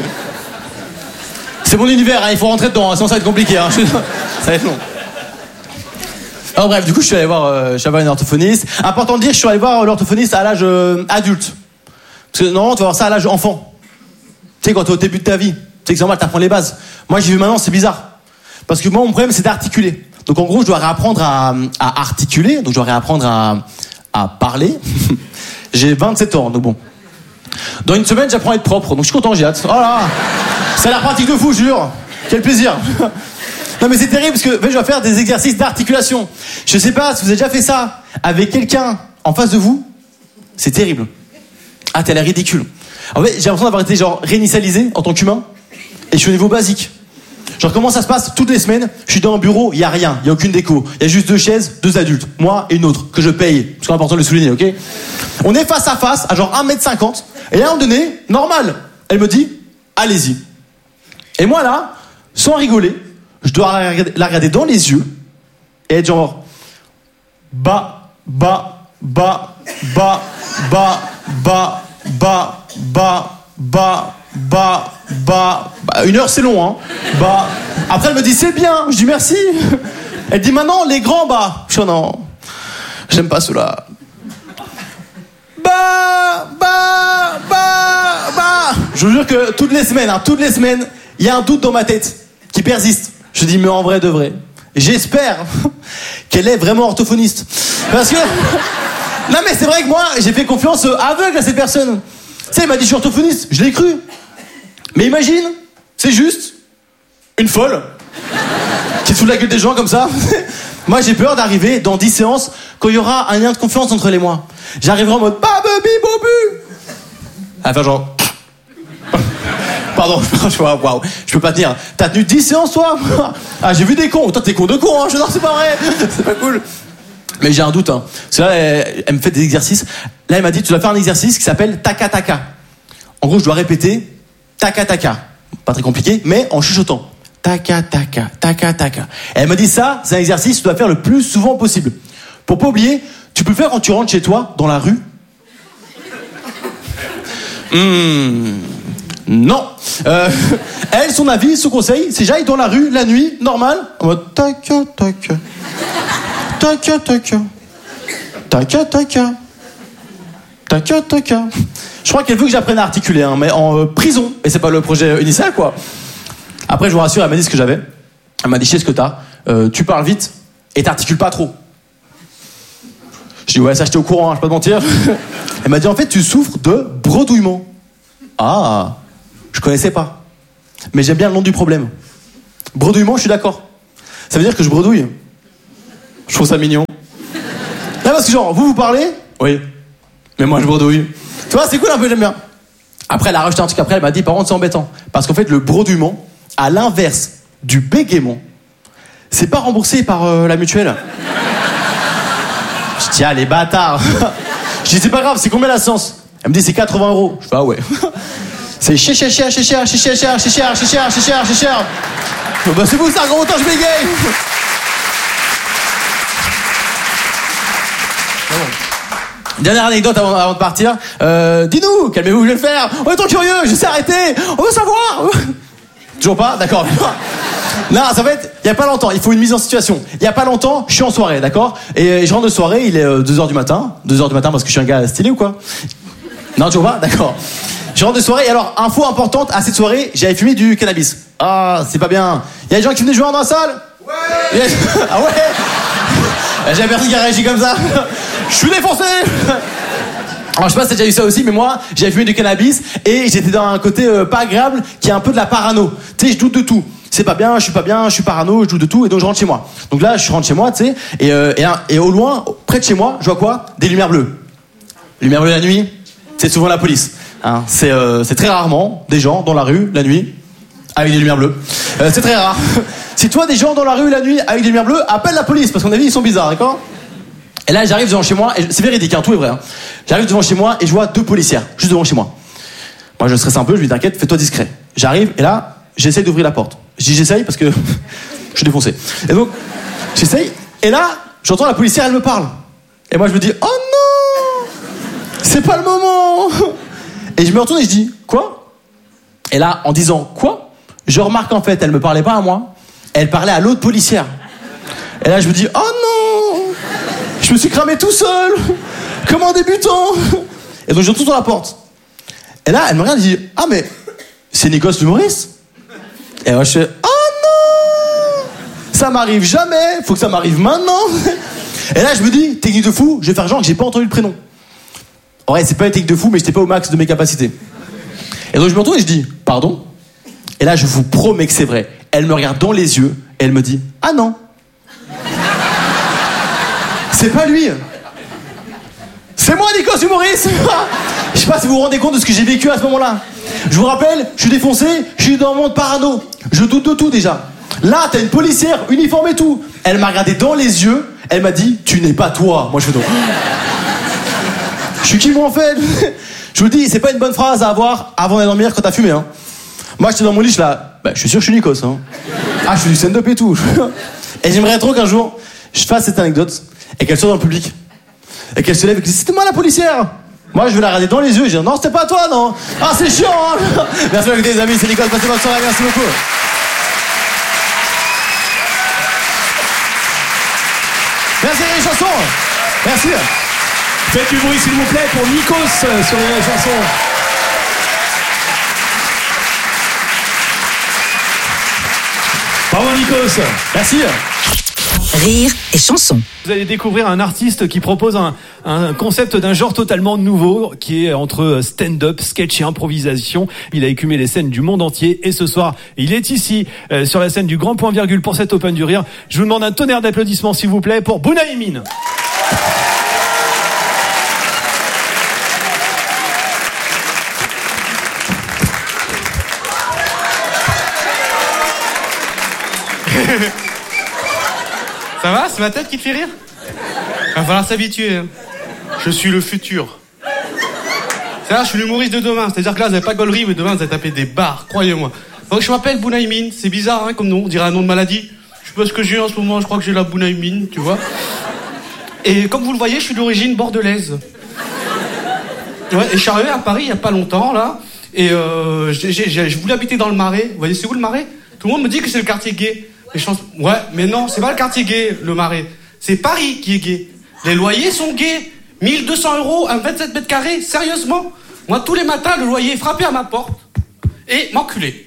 C'est mon univers, hein, il faut rentrer dedans, hein, sinon ça va être compliqué. Hein. Ça va être long. Alors bref, du coup je suis allé voir, euh, je suis allé voir une orthophoniste. Important de dire, je suis allé voir l'orthophoniste à l'âge euh, adulte. Parce que normalement tu vas voir ça à l'âge enfant. Tu sais, quand t'es au début de ta vie. C'est que c'est normal, t'apprends les bases. Moi, j'ai vu maintenant, c'est bizarre. Parce que moi, mon problème, c'est d'articuler. Donc, en gros, je dois réapprendre à, à articuler. Donc, je dois réapprendre à, à parler. J'ai vingt-sept ans, donc bon. Dans une semaine, j'apprends à être propre. Donc, je suis content, j'ai hâte. Oh là, ça a l'air pratique de fou, je jure. Quel plaisir. Non, mais c'est terrible parce que je dois faire des exercices d'articulation. Je sais pas si vous avez déjà fait ça avec quelqu'un en face de vous. C'est terrible. Ah, t'as l'air ridicule. En fait, j'ai l'impression d'avoir été genre réinitialisé en tant qu'humain. Et je suis au niveau basique. Genre comment ça se passe toutes les semaines? Je suis dans un bureau, il y a rien, il y a aucune déco, il y a juste deux chaises, deux adultes, moi et une autre que je paye, parce que c'est important de le souligner, ok? On est face à face à genre un mètre cinquante et à un moment donné, normal, elle me dit allez-y. Et moi là, sans rigoler, je dois la regarder, la regarder dans les yeux et être genre bas, bas, bas, bas, bas, bas, bas, bas, bas, bas, bas, bah, une heure c'est long, hein. Bah, après elle me dit c'est bien, je dis merci. Elle dit maintenant les grands bas. Je dis non, j'aime pas cela. Bah, bah, bah, bah. Je vous jure que toutes les semaines, hein, toutes les semaines, il y a un doute dans ma tête qui persiste. Je dis mais en vrai de vrai, j'espère qu'elle est vraiment orthophoniste. Parce que non mais c'est vrai que moi j'ai fait confiance aveugle à cette personne. Tu sais, elle m'a dit je suis orthophoniste, je l'ai cru. Mais imagine, c'est juste une folle qui se fout de la gueule des gens comme ça. Moi, j'ai peur d'arriver dans dix séances quand il y aura un lien de confiance entre les et moi. J'arriverai en mode babubi bobu. Enfin, genre. Pardon, je vois, waouh, je peux pas tenir. T'as tenu dix séances, toi? Ah, j'ai vu des cons. Toi, t'es con de con, hein. Je dis, non, c'est pas vrai. C'est pas cool. Mais j'ai un doute, hein. Parce que là, elle, elle me fait des exercices. Là, elle m'a dit, tu dois faire un exercice qui s'appelle taka taka. En gros, je dois répéter taka taka. Pas très compliqué, mais en chuchotant. Taka taka, taka taka. Et elle m'a dit ça, c'est un exercice que tu dois faire le plus souvent possible. Pour pas oublier, tu peux le faire quand tu rentres chez toi, dans la rue. Mmh. Non. Euh, elle, son avis, son conseil, c'est j'aille dans la rue la nuit, normal, en mode tac, tac, tac, tac, tac, tac, tac, tac, tac. Je crois qu'elle veut que j'apprenne à articuler, hein, mais en euh, prison. Et c'est pas le projet initial, quoi. Après, je vous rassure, elle m'a dit ce que j'avais. Elle m'a dit, je sais ce que t'as. Euh, tu parles vite et t'articules pas trop. Je dis, ouais, ça, j'étais au courant, hein, je vais pas te mentir. Elle m'a dit, en fait, tu souffres de bredouillement. Ah, je connaissais pas. Mais j'aime bien le nom du problème. Bredouillement, je suis d'accord. Ça veut dire que je bredouille. Je trouve ça mignon. Là, parce que genre, vous, vous parlez ? Oui. Mais moi, je bredouille. Tu vois, c'est cool un peu, j'aime bien. Après, elle a rajouté un truc après, elle m'a dit, par contre, c'est embêtant. Parce qu'en fait, le bredouillement, à l'inverse du bégaiement, c'est pas remboursé par euh, la mutuelle. Je dis, ah, les bâtards. Je dis, c'est pas grave, c'est combien la séance ? Elle me dit, c'est quatre-vingts euros. Je fais, ah ouais. C'est cher, cher, cher, cher, cher, cher, cher, cher, cher, cher, cher, cher, cher, cher, cher, cher. Bah, c'est vous, ça, gros, autant je bégaye. Dernière anecdote avant, avant de partir. Euh, dis-nous, calmez-vous, je vais le faire. On est trop curieux, je sais arrêter. On veut savoir. Toujours pas ? D'accord. Non, ça va être, il y a pas longtemps, il faut une mise en situation. Il y a pas longtemps, je suis en soirée, d'accord ? Et je rentre de soirée, il est deux heures du matin. deux heures du matin parce que je suis un gars stylé ou quoi ? Non, toujours pas ? D'accord. Je rentre de soirée, et alors, info importante, à cette soirée, j'avais fumé du cannabis. Ah, c'est pas bien. Il y a des gens qui fument des joints dans la salle ? Ouais. Ah ouais ? J'avais personne qui a réagi comme ça. Je suis défoncé. Alors je sais pas si t'as déjà eu ça aussi, mais moi j'avais fumé du cannabis et j'étais dans un côté euh, pas agréable qui est un peu de la parano. Tu sais, je doute de tout. C'est pas bien, je suis pas bien, je suis parano, je doute de tout, et donc je rentre chez moi. Donc là, je rentre chez moi, tu sais, et, euh, et, et au loin, près de chez moi, je vois quoi ? Des lumières bleues. Lumières bleues la nuit, c'est souvent la police. Hein. C'est, euh, c'est très rarement des gens dans la rue la nuit avec des lumières bleues. Euh, c'est très rare. Si toi des gens dans la rue la nuit avec des lumières bleues, appelle la police parce qu'on a vu ils sont bizarres, d'accord ? Et là, j'arrive devant chez moi, et c'est véridique, hein, tout est vrai. Hein. J'arrive devant chez moi et je vois deux policières, juste devant chez moi. Moi, je stresse un peu, je lui dis t'inquiète, fais-toi discret. J'arrive, et là, j'essaye d'ouvrir la porte. Je dis j'essaye parce que je suis défoncé. Et donc, j'essaye, et là, j'entends la policière, elle me parle. Et moi, je me dis oh non, c'est pas le moment. Et je me retourne et je dis quoi ? Et là, en disant quoi ? Je remarque en fait, elle me parlait pas à moi, elle parlait à l'autre policière. Et là, je me dis oh non. Je me suis cramé tout seul, comme un débutant. Et donc je retourne dans la porte. Et là, elle me regarde et dit ah mais c'est Nikos l'humoriste. Et moi je fais oh non, ça m'arrive jamais, faut que ça m'arrive maintenant. Et là je me dis technique de fou, je vais faire genre que j'ai pas entendu le prénom. Ouais, c'est pas une technique de fou, mais j'étais pas au max de mes capacités. Et donc je me retourne et je dis pardon. Et là je vous promets que c'est vrai. Elle me regarde dans les yeux et elle me dit ah non. C'est pas lui. C'est moi, Nikos humoriste. Je sais pas si vous vous rendez compte de ce que j'ai vécu à ce moment-là. Je vous rappelle, je suis défoncé, je suis dans le monde parano. Je doute de tout déjà. Là, t'as une policière, uniforme et tout. Elle m'a regardé dans les yeux, elle m'a dit tu n'es pas toi. Moi je fais donc. Je suis qui moi en fait ? Je vous le dis, c'est pas une bonne phrase à avoir avant d'aller dormir quand t'as fumé. Hein. Moi j'étais dans mon lit, je là, bah, je suis sûr que je suis Nikos. Hein. Ah, je fais du stand-up et tout. Et j'aimerais trop qu'un jour je fasse cette anecdote. Et qu'elle soit dans le public. Et qu'elle se lève et qu'elle dise c'était moi la policière. Moi je vais la regarder dans les yeux et je dis non c'était pas toi non. Ah c'est chiant hein. Merci beaucoup les amis, c'est Nikos, passez bonne soirée, merci beaucoup. Merci les chansons. Merci. Faites du bruit s'il vous plaît pour Nikos sur les chansons. Bravo Nikos. Merci. Rire et chanson. Vous allez découvrir un artiste qui propose un, un concept d'un genre totalement nouveau qui est entre stand-up, sketch et improvisation. Il a écumé les scènes du monde entier et ce soir, il est ici euh, sur la scène du Grand Point Virgule pour cet Open du Rire. Je vous demande un tonnerre d'applaudissements s'il vous plaît pour Bounaïmin. Ça va, c'est ma tête qui te fait rire ? Va falloir s'habituer. Hein. Je suis le futur. C'est-à-dire, je suis l'humoriste de demain. C'est-à-dire que là, vous n'avez pas gaulerie, mais demain, vous allez taper des barres, croyez-moi. Donc, je m'appelle Bounaïmin. C'est bizarre, hein, comme nom. On dirait un nom de maladie. Je sais pas ce que j'ai en ce moment. Je crois que j'ai la Bounaïmin, tu vois. Et comme vous le voyez, je suis d'origine bordelaise. Ouais, et je suis arrivé à Paris il y a pas longtemps, là. Et euh, j'ai, j'ai, je voulais habiter dans le Marais. Vous voyez, c'est où le Marais? Tout le monde me dit que c'est le quartier gay. Les chances... Ouais, mais non, c'est pas le quartier gay, le Marais. C'est Paris qui est gay. Les loyers sont gays. mille deux cents euros, un vingt-sept mètres carrés, sérieusement. Moi, tous les matins, le loyer frappait à ma porte et m'enculait.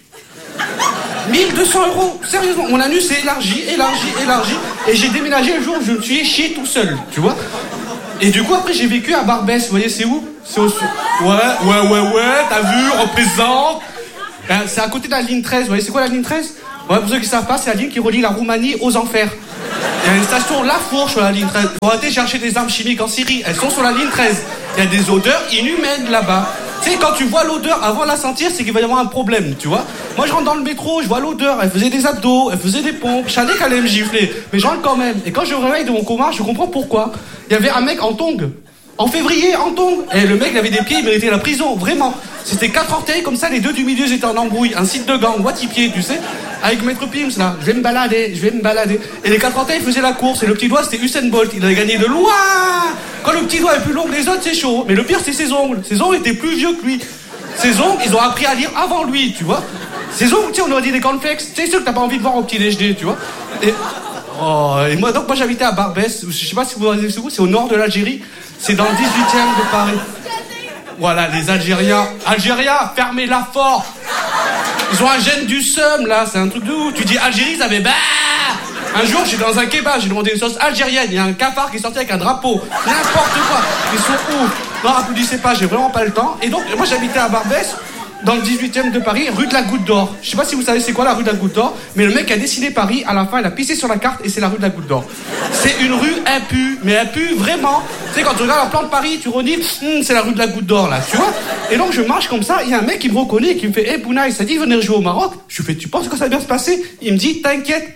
mille deux cents euros, sérieusement. Mon anus s'est élargi, élargi, élargi. Et j'ai déménagé le jour où je me suis chié tout seul, tu vois. Et du coup, après, j'ai vécu à Barbès. Vous voyez, c'est où? C'est au sud. Ouais, ouais, ouais, ouais, t'as vu, représente. Ben, c'est à côté de la ligne treize. Vous voyez, c'est quoi la ligne treize? Ouais, pour ceux qui ne savent pas, c'est la ligne qui relie la Roumanie aux enfers. Il y a une station La Fourche sur la ligne treize. Faut arrêter de chercher des armes chimiques en Syrie. Elles sont sur la ligne treize. Il y a des odeurs inhumaines là-bas. Tu sais, quand tu vois l'odeur avant de la sentir, c'est qu'il va y avoir un problème, tu vois. Moi, je rentre dans le métro, je vois l'odeur. Elle faisait des abdos, elle faisait des pompes. Je savais qu'elle allait me gifler. Mais je rentre quand même. Et quand je me réveille de mon coma, je comprends pourquoi. Il y avait un mec en tongs. En février, en tongs. Et le mec, il avait des pieds, il méritait la prison, vraiment. C'était quatre orteils, comme ça, les deux du milieu, j'étais en embrouille. Un site de gang, Watipier, tu sais. Avec Maître Pims, là. Je vais me balader, je vais me balader. Et les quatre orteils faisaient la course. Et le petit doigt, c'était Usain Bolt. Il avait gagné de loin. Quand le petit doigt est plus long que les autres, c'est chaud. Mais le pire, c'est ses ongles. Ses ongles étaient plus vieux que lui. Ses ongles, ils ont appris à lire avant lui, tu vois. Ses ongles, tu sais, on aurait dit des cornflakes. C'est sûr que t'as pas envie de voir au petit déjeuner, tu vois. Et... Oh, et moi, donc, moi, j'habitais à Barbès. Je sais pas si vous voyez c'est où, c'est au nord de l'Algérie. C'est dans le dix-huitième de Paris. Voilà, les Algériens. Algériens, fermez-la fort. Ils ont un gène du seum, là. C'est un truc de ouf. Tu dis Algérie, ça fait bah. Un jour, j'étais dans un kebab, j'ai demandé une sauce algérienne. Il y a un cafard qui est sorti avec un drapeau. N'importe quoi. Ils sont ouf. Non, applaudissez pas, j'ai vraiment pas le temps. Et donc, moi, j'habitais à Barbès, dans le dix-huitième de Paris, rue de la Goutte d'Or. Je sais pas si vous savez c'est quoi la rue de la Goutte d'Or, mais le mec a dessiné Paris, à la fin, il a pissé sur la carte et c'est la rue de la Goutte d'Or. C'est une rue impue, mais impue vraiment. Tu sais, quand tu regardes le plan de Paris, tu redis, hm, c'est la rue de la Goutte d'Or, là, tu vois. Et donc, je marche comme ça, il y a un mec qui me reconnaît et qui me fait, hé, hey, Bounaï, ça dit venir jouer au Maroc? Je lui fais, tu penses que ça va bien se passer? Il me dit, t'inquiète.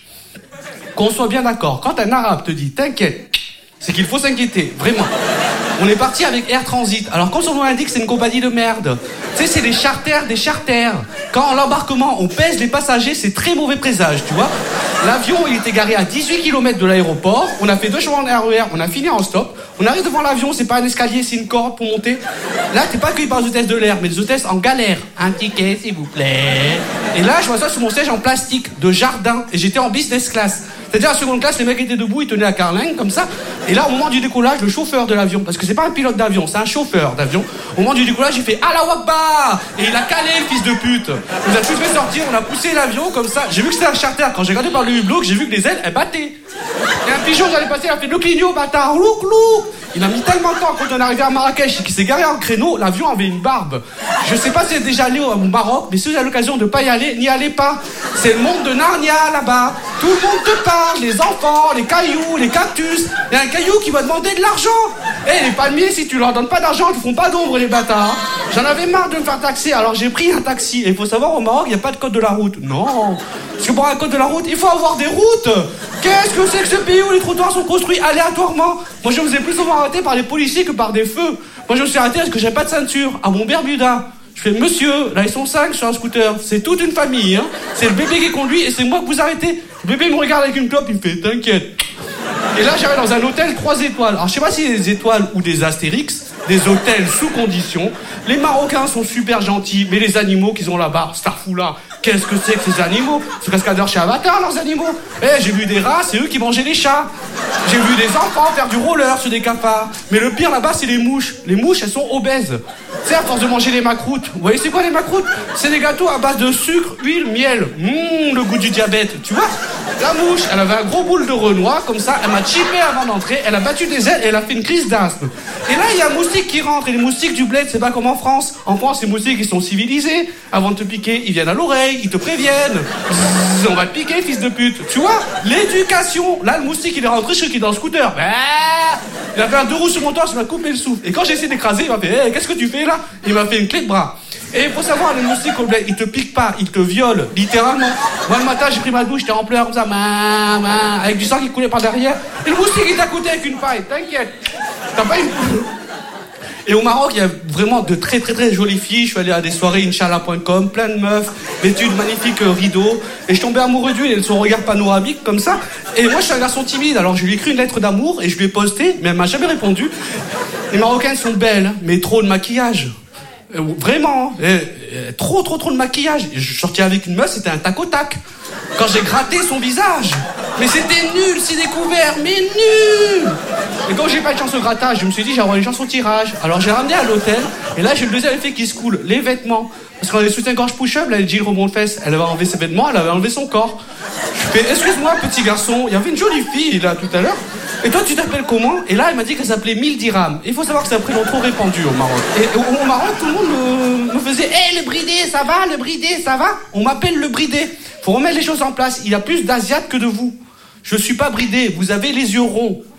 Qu'on soit bien d'accord, quand un arabe te dit, t'inquiète, c'est qu'il faut s'inquiéter, vraiment. On est parti avec Air Transit. Alors, comme son nom l'indique, c'est une compagnie de merde. Tu sais, c'est des charters, des charters. Quand, à l'embarquement, on pèse les passagers, c'est très mauvais présage, tu vois. L'avion, il était garé à dix-huit kilomètres de l'aéroport. On a fait deux chemins en R E R, on a fini en stop. On arrive devant l'avion, c'est pas un escalier, c'est une corde pour monter. Là, t'es pas accueilli par les hôtesses de l'air, mais les hôtesses en galère. Un ticket, s'il vous plaît. Et là, je vois ça sur mon siège en plastique, de jardin. Et j'étais en business class. C'est-à-dire, à la seconde classe, les mecs étaient debout, ils tenaient la carlingue, comme ça. Et là, au moment du décollage, le chauffeur de l'avion, parce que c'est pas un pilote d'avion, c'est un chauffeur d'avion. Au moment du décollage, il fait Allah Akbar. Et il a calé, le fils de pute. Il nous a tous fait sortir, on a poussé l'avion, comme ça. J'ai vu que c'était un charter. Quand j'ai regardé par le hublot, j'ai vu que les ailes, elles battaient. Et un pigeon, j'allais passer, il a fait le clignot, bâtard, louk, louk. Il a mis tellement de temps quand on est arrivé à Marrakech et qu'il s'est garé en créneau, l'avion avait une barbe. Je sais pas si vous êtes déjà allé au Maroc, mais si vous avez l'occasion de pas y aller, n'y allez pas. C'est le monde de Narnia là-bas. Tout le monde te parle, les enfants, les cailloux, les cactus. Il y a un caillou qui va demander de l'argent. Eh, les palmiers, si tu leur donnes pas d'argent, ils font pas d'ombre, les bâtards. J'en avais marre de me faire taxer, alors j'ai pris un taxi. Et il faut savoir, au Maroc, il n'y a pas de code de la route. Non. Parce que pour un code de la route, il faut avoir des routes. Qu'est-ce que c'est que ce pays où les trottoirs sont construits aléatoirement? Moi, je me faisais plus souvent arrêter par les policiers que par des feux. Moi, je me suis arrêté parce que j'avais pas de ceinture. À mon Bermuda. Je fais, monsieur, là, ils sont cinq sur un scooter. C'est toute une famille, hein. C'est le bébé qui conduit et c'est moi que vous arrêtez. Le bébé me regarde avec une clope, il me fait, t'inquiète. Et là, j'arrive dans un hôtel trois étoiles. Alors, je sais pas si c'est des étoiles ou des astérix, des hôtels sous condition. Les Marocains sont super gentils, mais les animaux qu'ils ont là-bas, Starfoula, qu'est-ce que c'est que ces animaux? C'est cascadeurs chez Avatar, leurs animaux. Eh, j'ai vu des rats, c'est eux qui mangeaient les chats. J'ai vu des enfants faire du roller sur des cafards. Mais le pire là-bas, c'est les mouches. Les mouches, elles sont obèses. Tu sais, à force de manger les macroutes. Vous voyez, c'est quoi les macroutes? C'est des gâteaux à base de sucre, huile, miel. Mmm, le goût du diabète, tu vois. La mouche, elle avait un gros boule de Renoir, comme ça, elle m'a chippé avant d'entrer, elle a battu des ailes et elle a fait une crise d'asthme. Et là, il y a un moustique qui rentre, et les moustiques du bled, c'est pas comme en France. En France, les moustiques, ils sont civilisés. Avant de te piquer, ils viennent à l'oreille, ils te préviennent. Bzzz, on va te piquer, fils de pute. Tu vois, l'éducation. Là, le moustique, il est rentré chez qui dans le scooter. Bah, il a fait un deux roues sur mon torse, il m'a coupé le souffle. Et quand j'ai essayé d'écraser, il m'a fait, hey, qu'est-ce que tu fais là? Il m'a fait une clé de bras. Et il faut savoir, les moustiques au bled, ils te piquent pas, ils te violent, littéralement. Moi, le matin, j'ai pris ma douche, j'étais en pleurs comme ça, ma, ma, avec du sang qui coulait par derrière. Et le moustique, il est à côté avec une paille, t'inquiète. T'as pas une... Et au Maroc, il y a vraiment de très très très jolies filles. Je suis allé à des soirées Inch'Allah point com, plein de meufs, vêtues de magnifiques euh, rideaux. Et je tombais amoureux d'une, elle a son regard panoramique comme ça. Et moi, je suis un garçon timide, alors je lui ai écrit une lettre d'amour et je lui ai posté, mais elle m'a jamais répondu. Les Marocaines sont belles, mais trop de maquillage. Euh, vraiment, euh, euh, trop trop trop de maquillage. Je suis sorti avec une meuf, c'était un tac au tac. Quand j'ai gratté son visage, mais c'était nul, c'est découvert, mais nul. Et quand j'ai pas de chance au grattage, je me suis dit j'ai avoir une chance au tirage. Alors j'ai ramené à l'hôtel, et là j'ai le deuxième effet qui se coule, les vêtements. Parce qu'on avait soutien-gorge push-up, là, Jill rebond de fesses, elle avait enlevé ses vêtements, elle avait enlevé son corps. Je fais, excuse-moi petit garçon, il y avait une jolie fille là tout à l'heure. Et toi tu t'appelles comment? Et là elle m'a dit qu'elle s'appelait mille dirhams. Il faut savoir que c'est un prénom trop répandu au Maroc. Et au, au Maroc tout le monde me, me faisait, hé hey, le bridé, ça va, le bridé, ça va? On m'appelle le bridé. Faut remettre les choses en place, il y a plus d'asiates que de vous. Je suis pas bridé, vous avez les yeux ronds.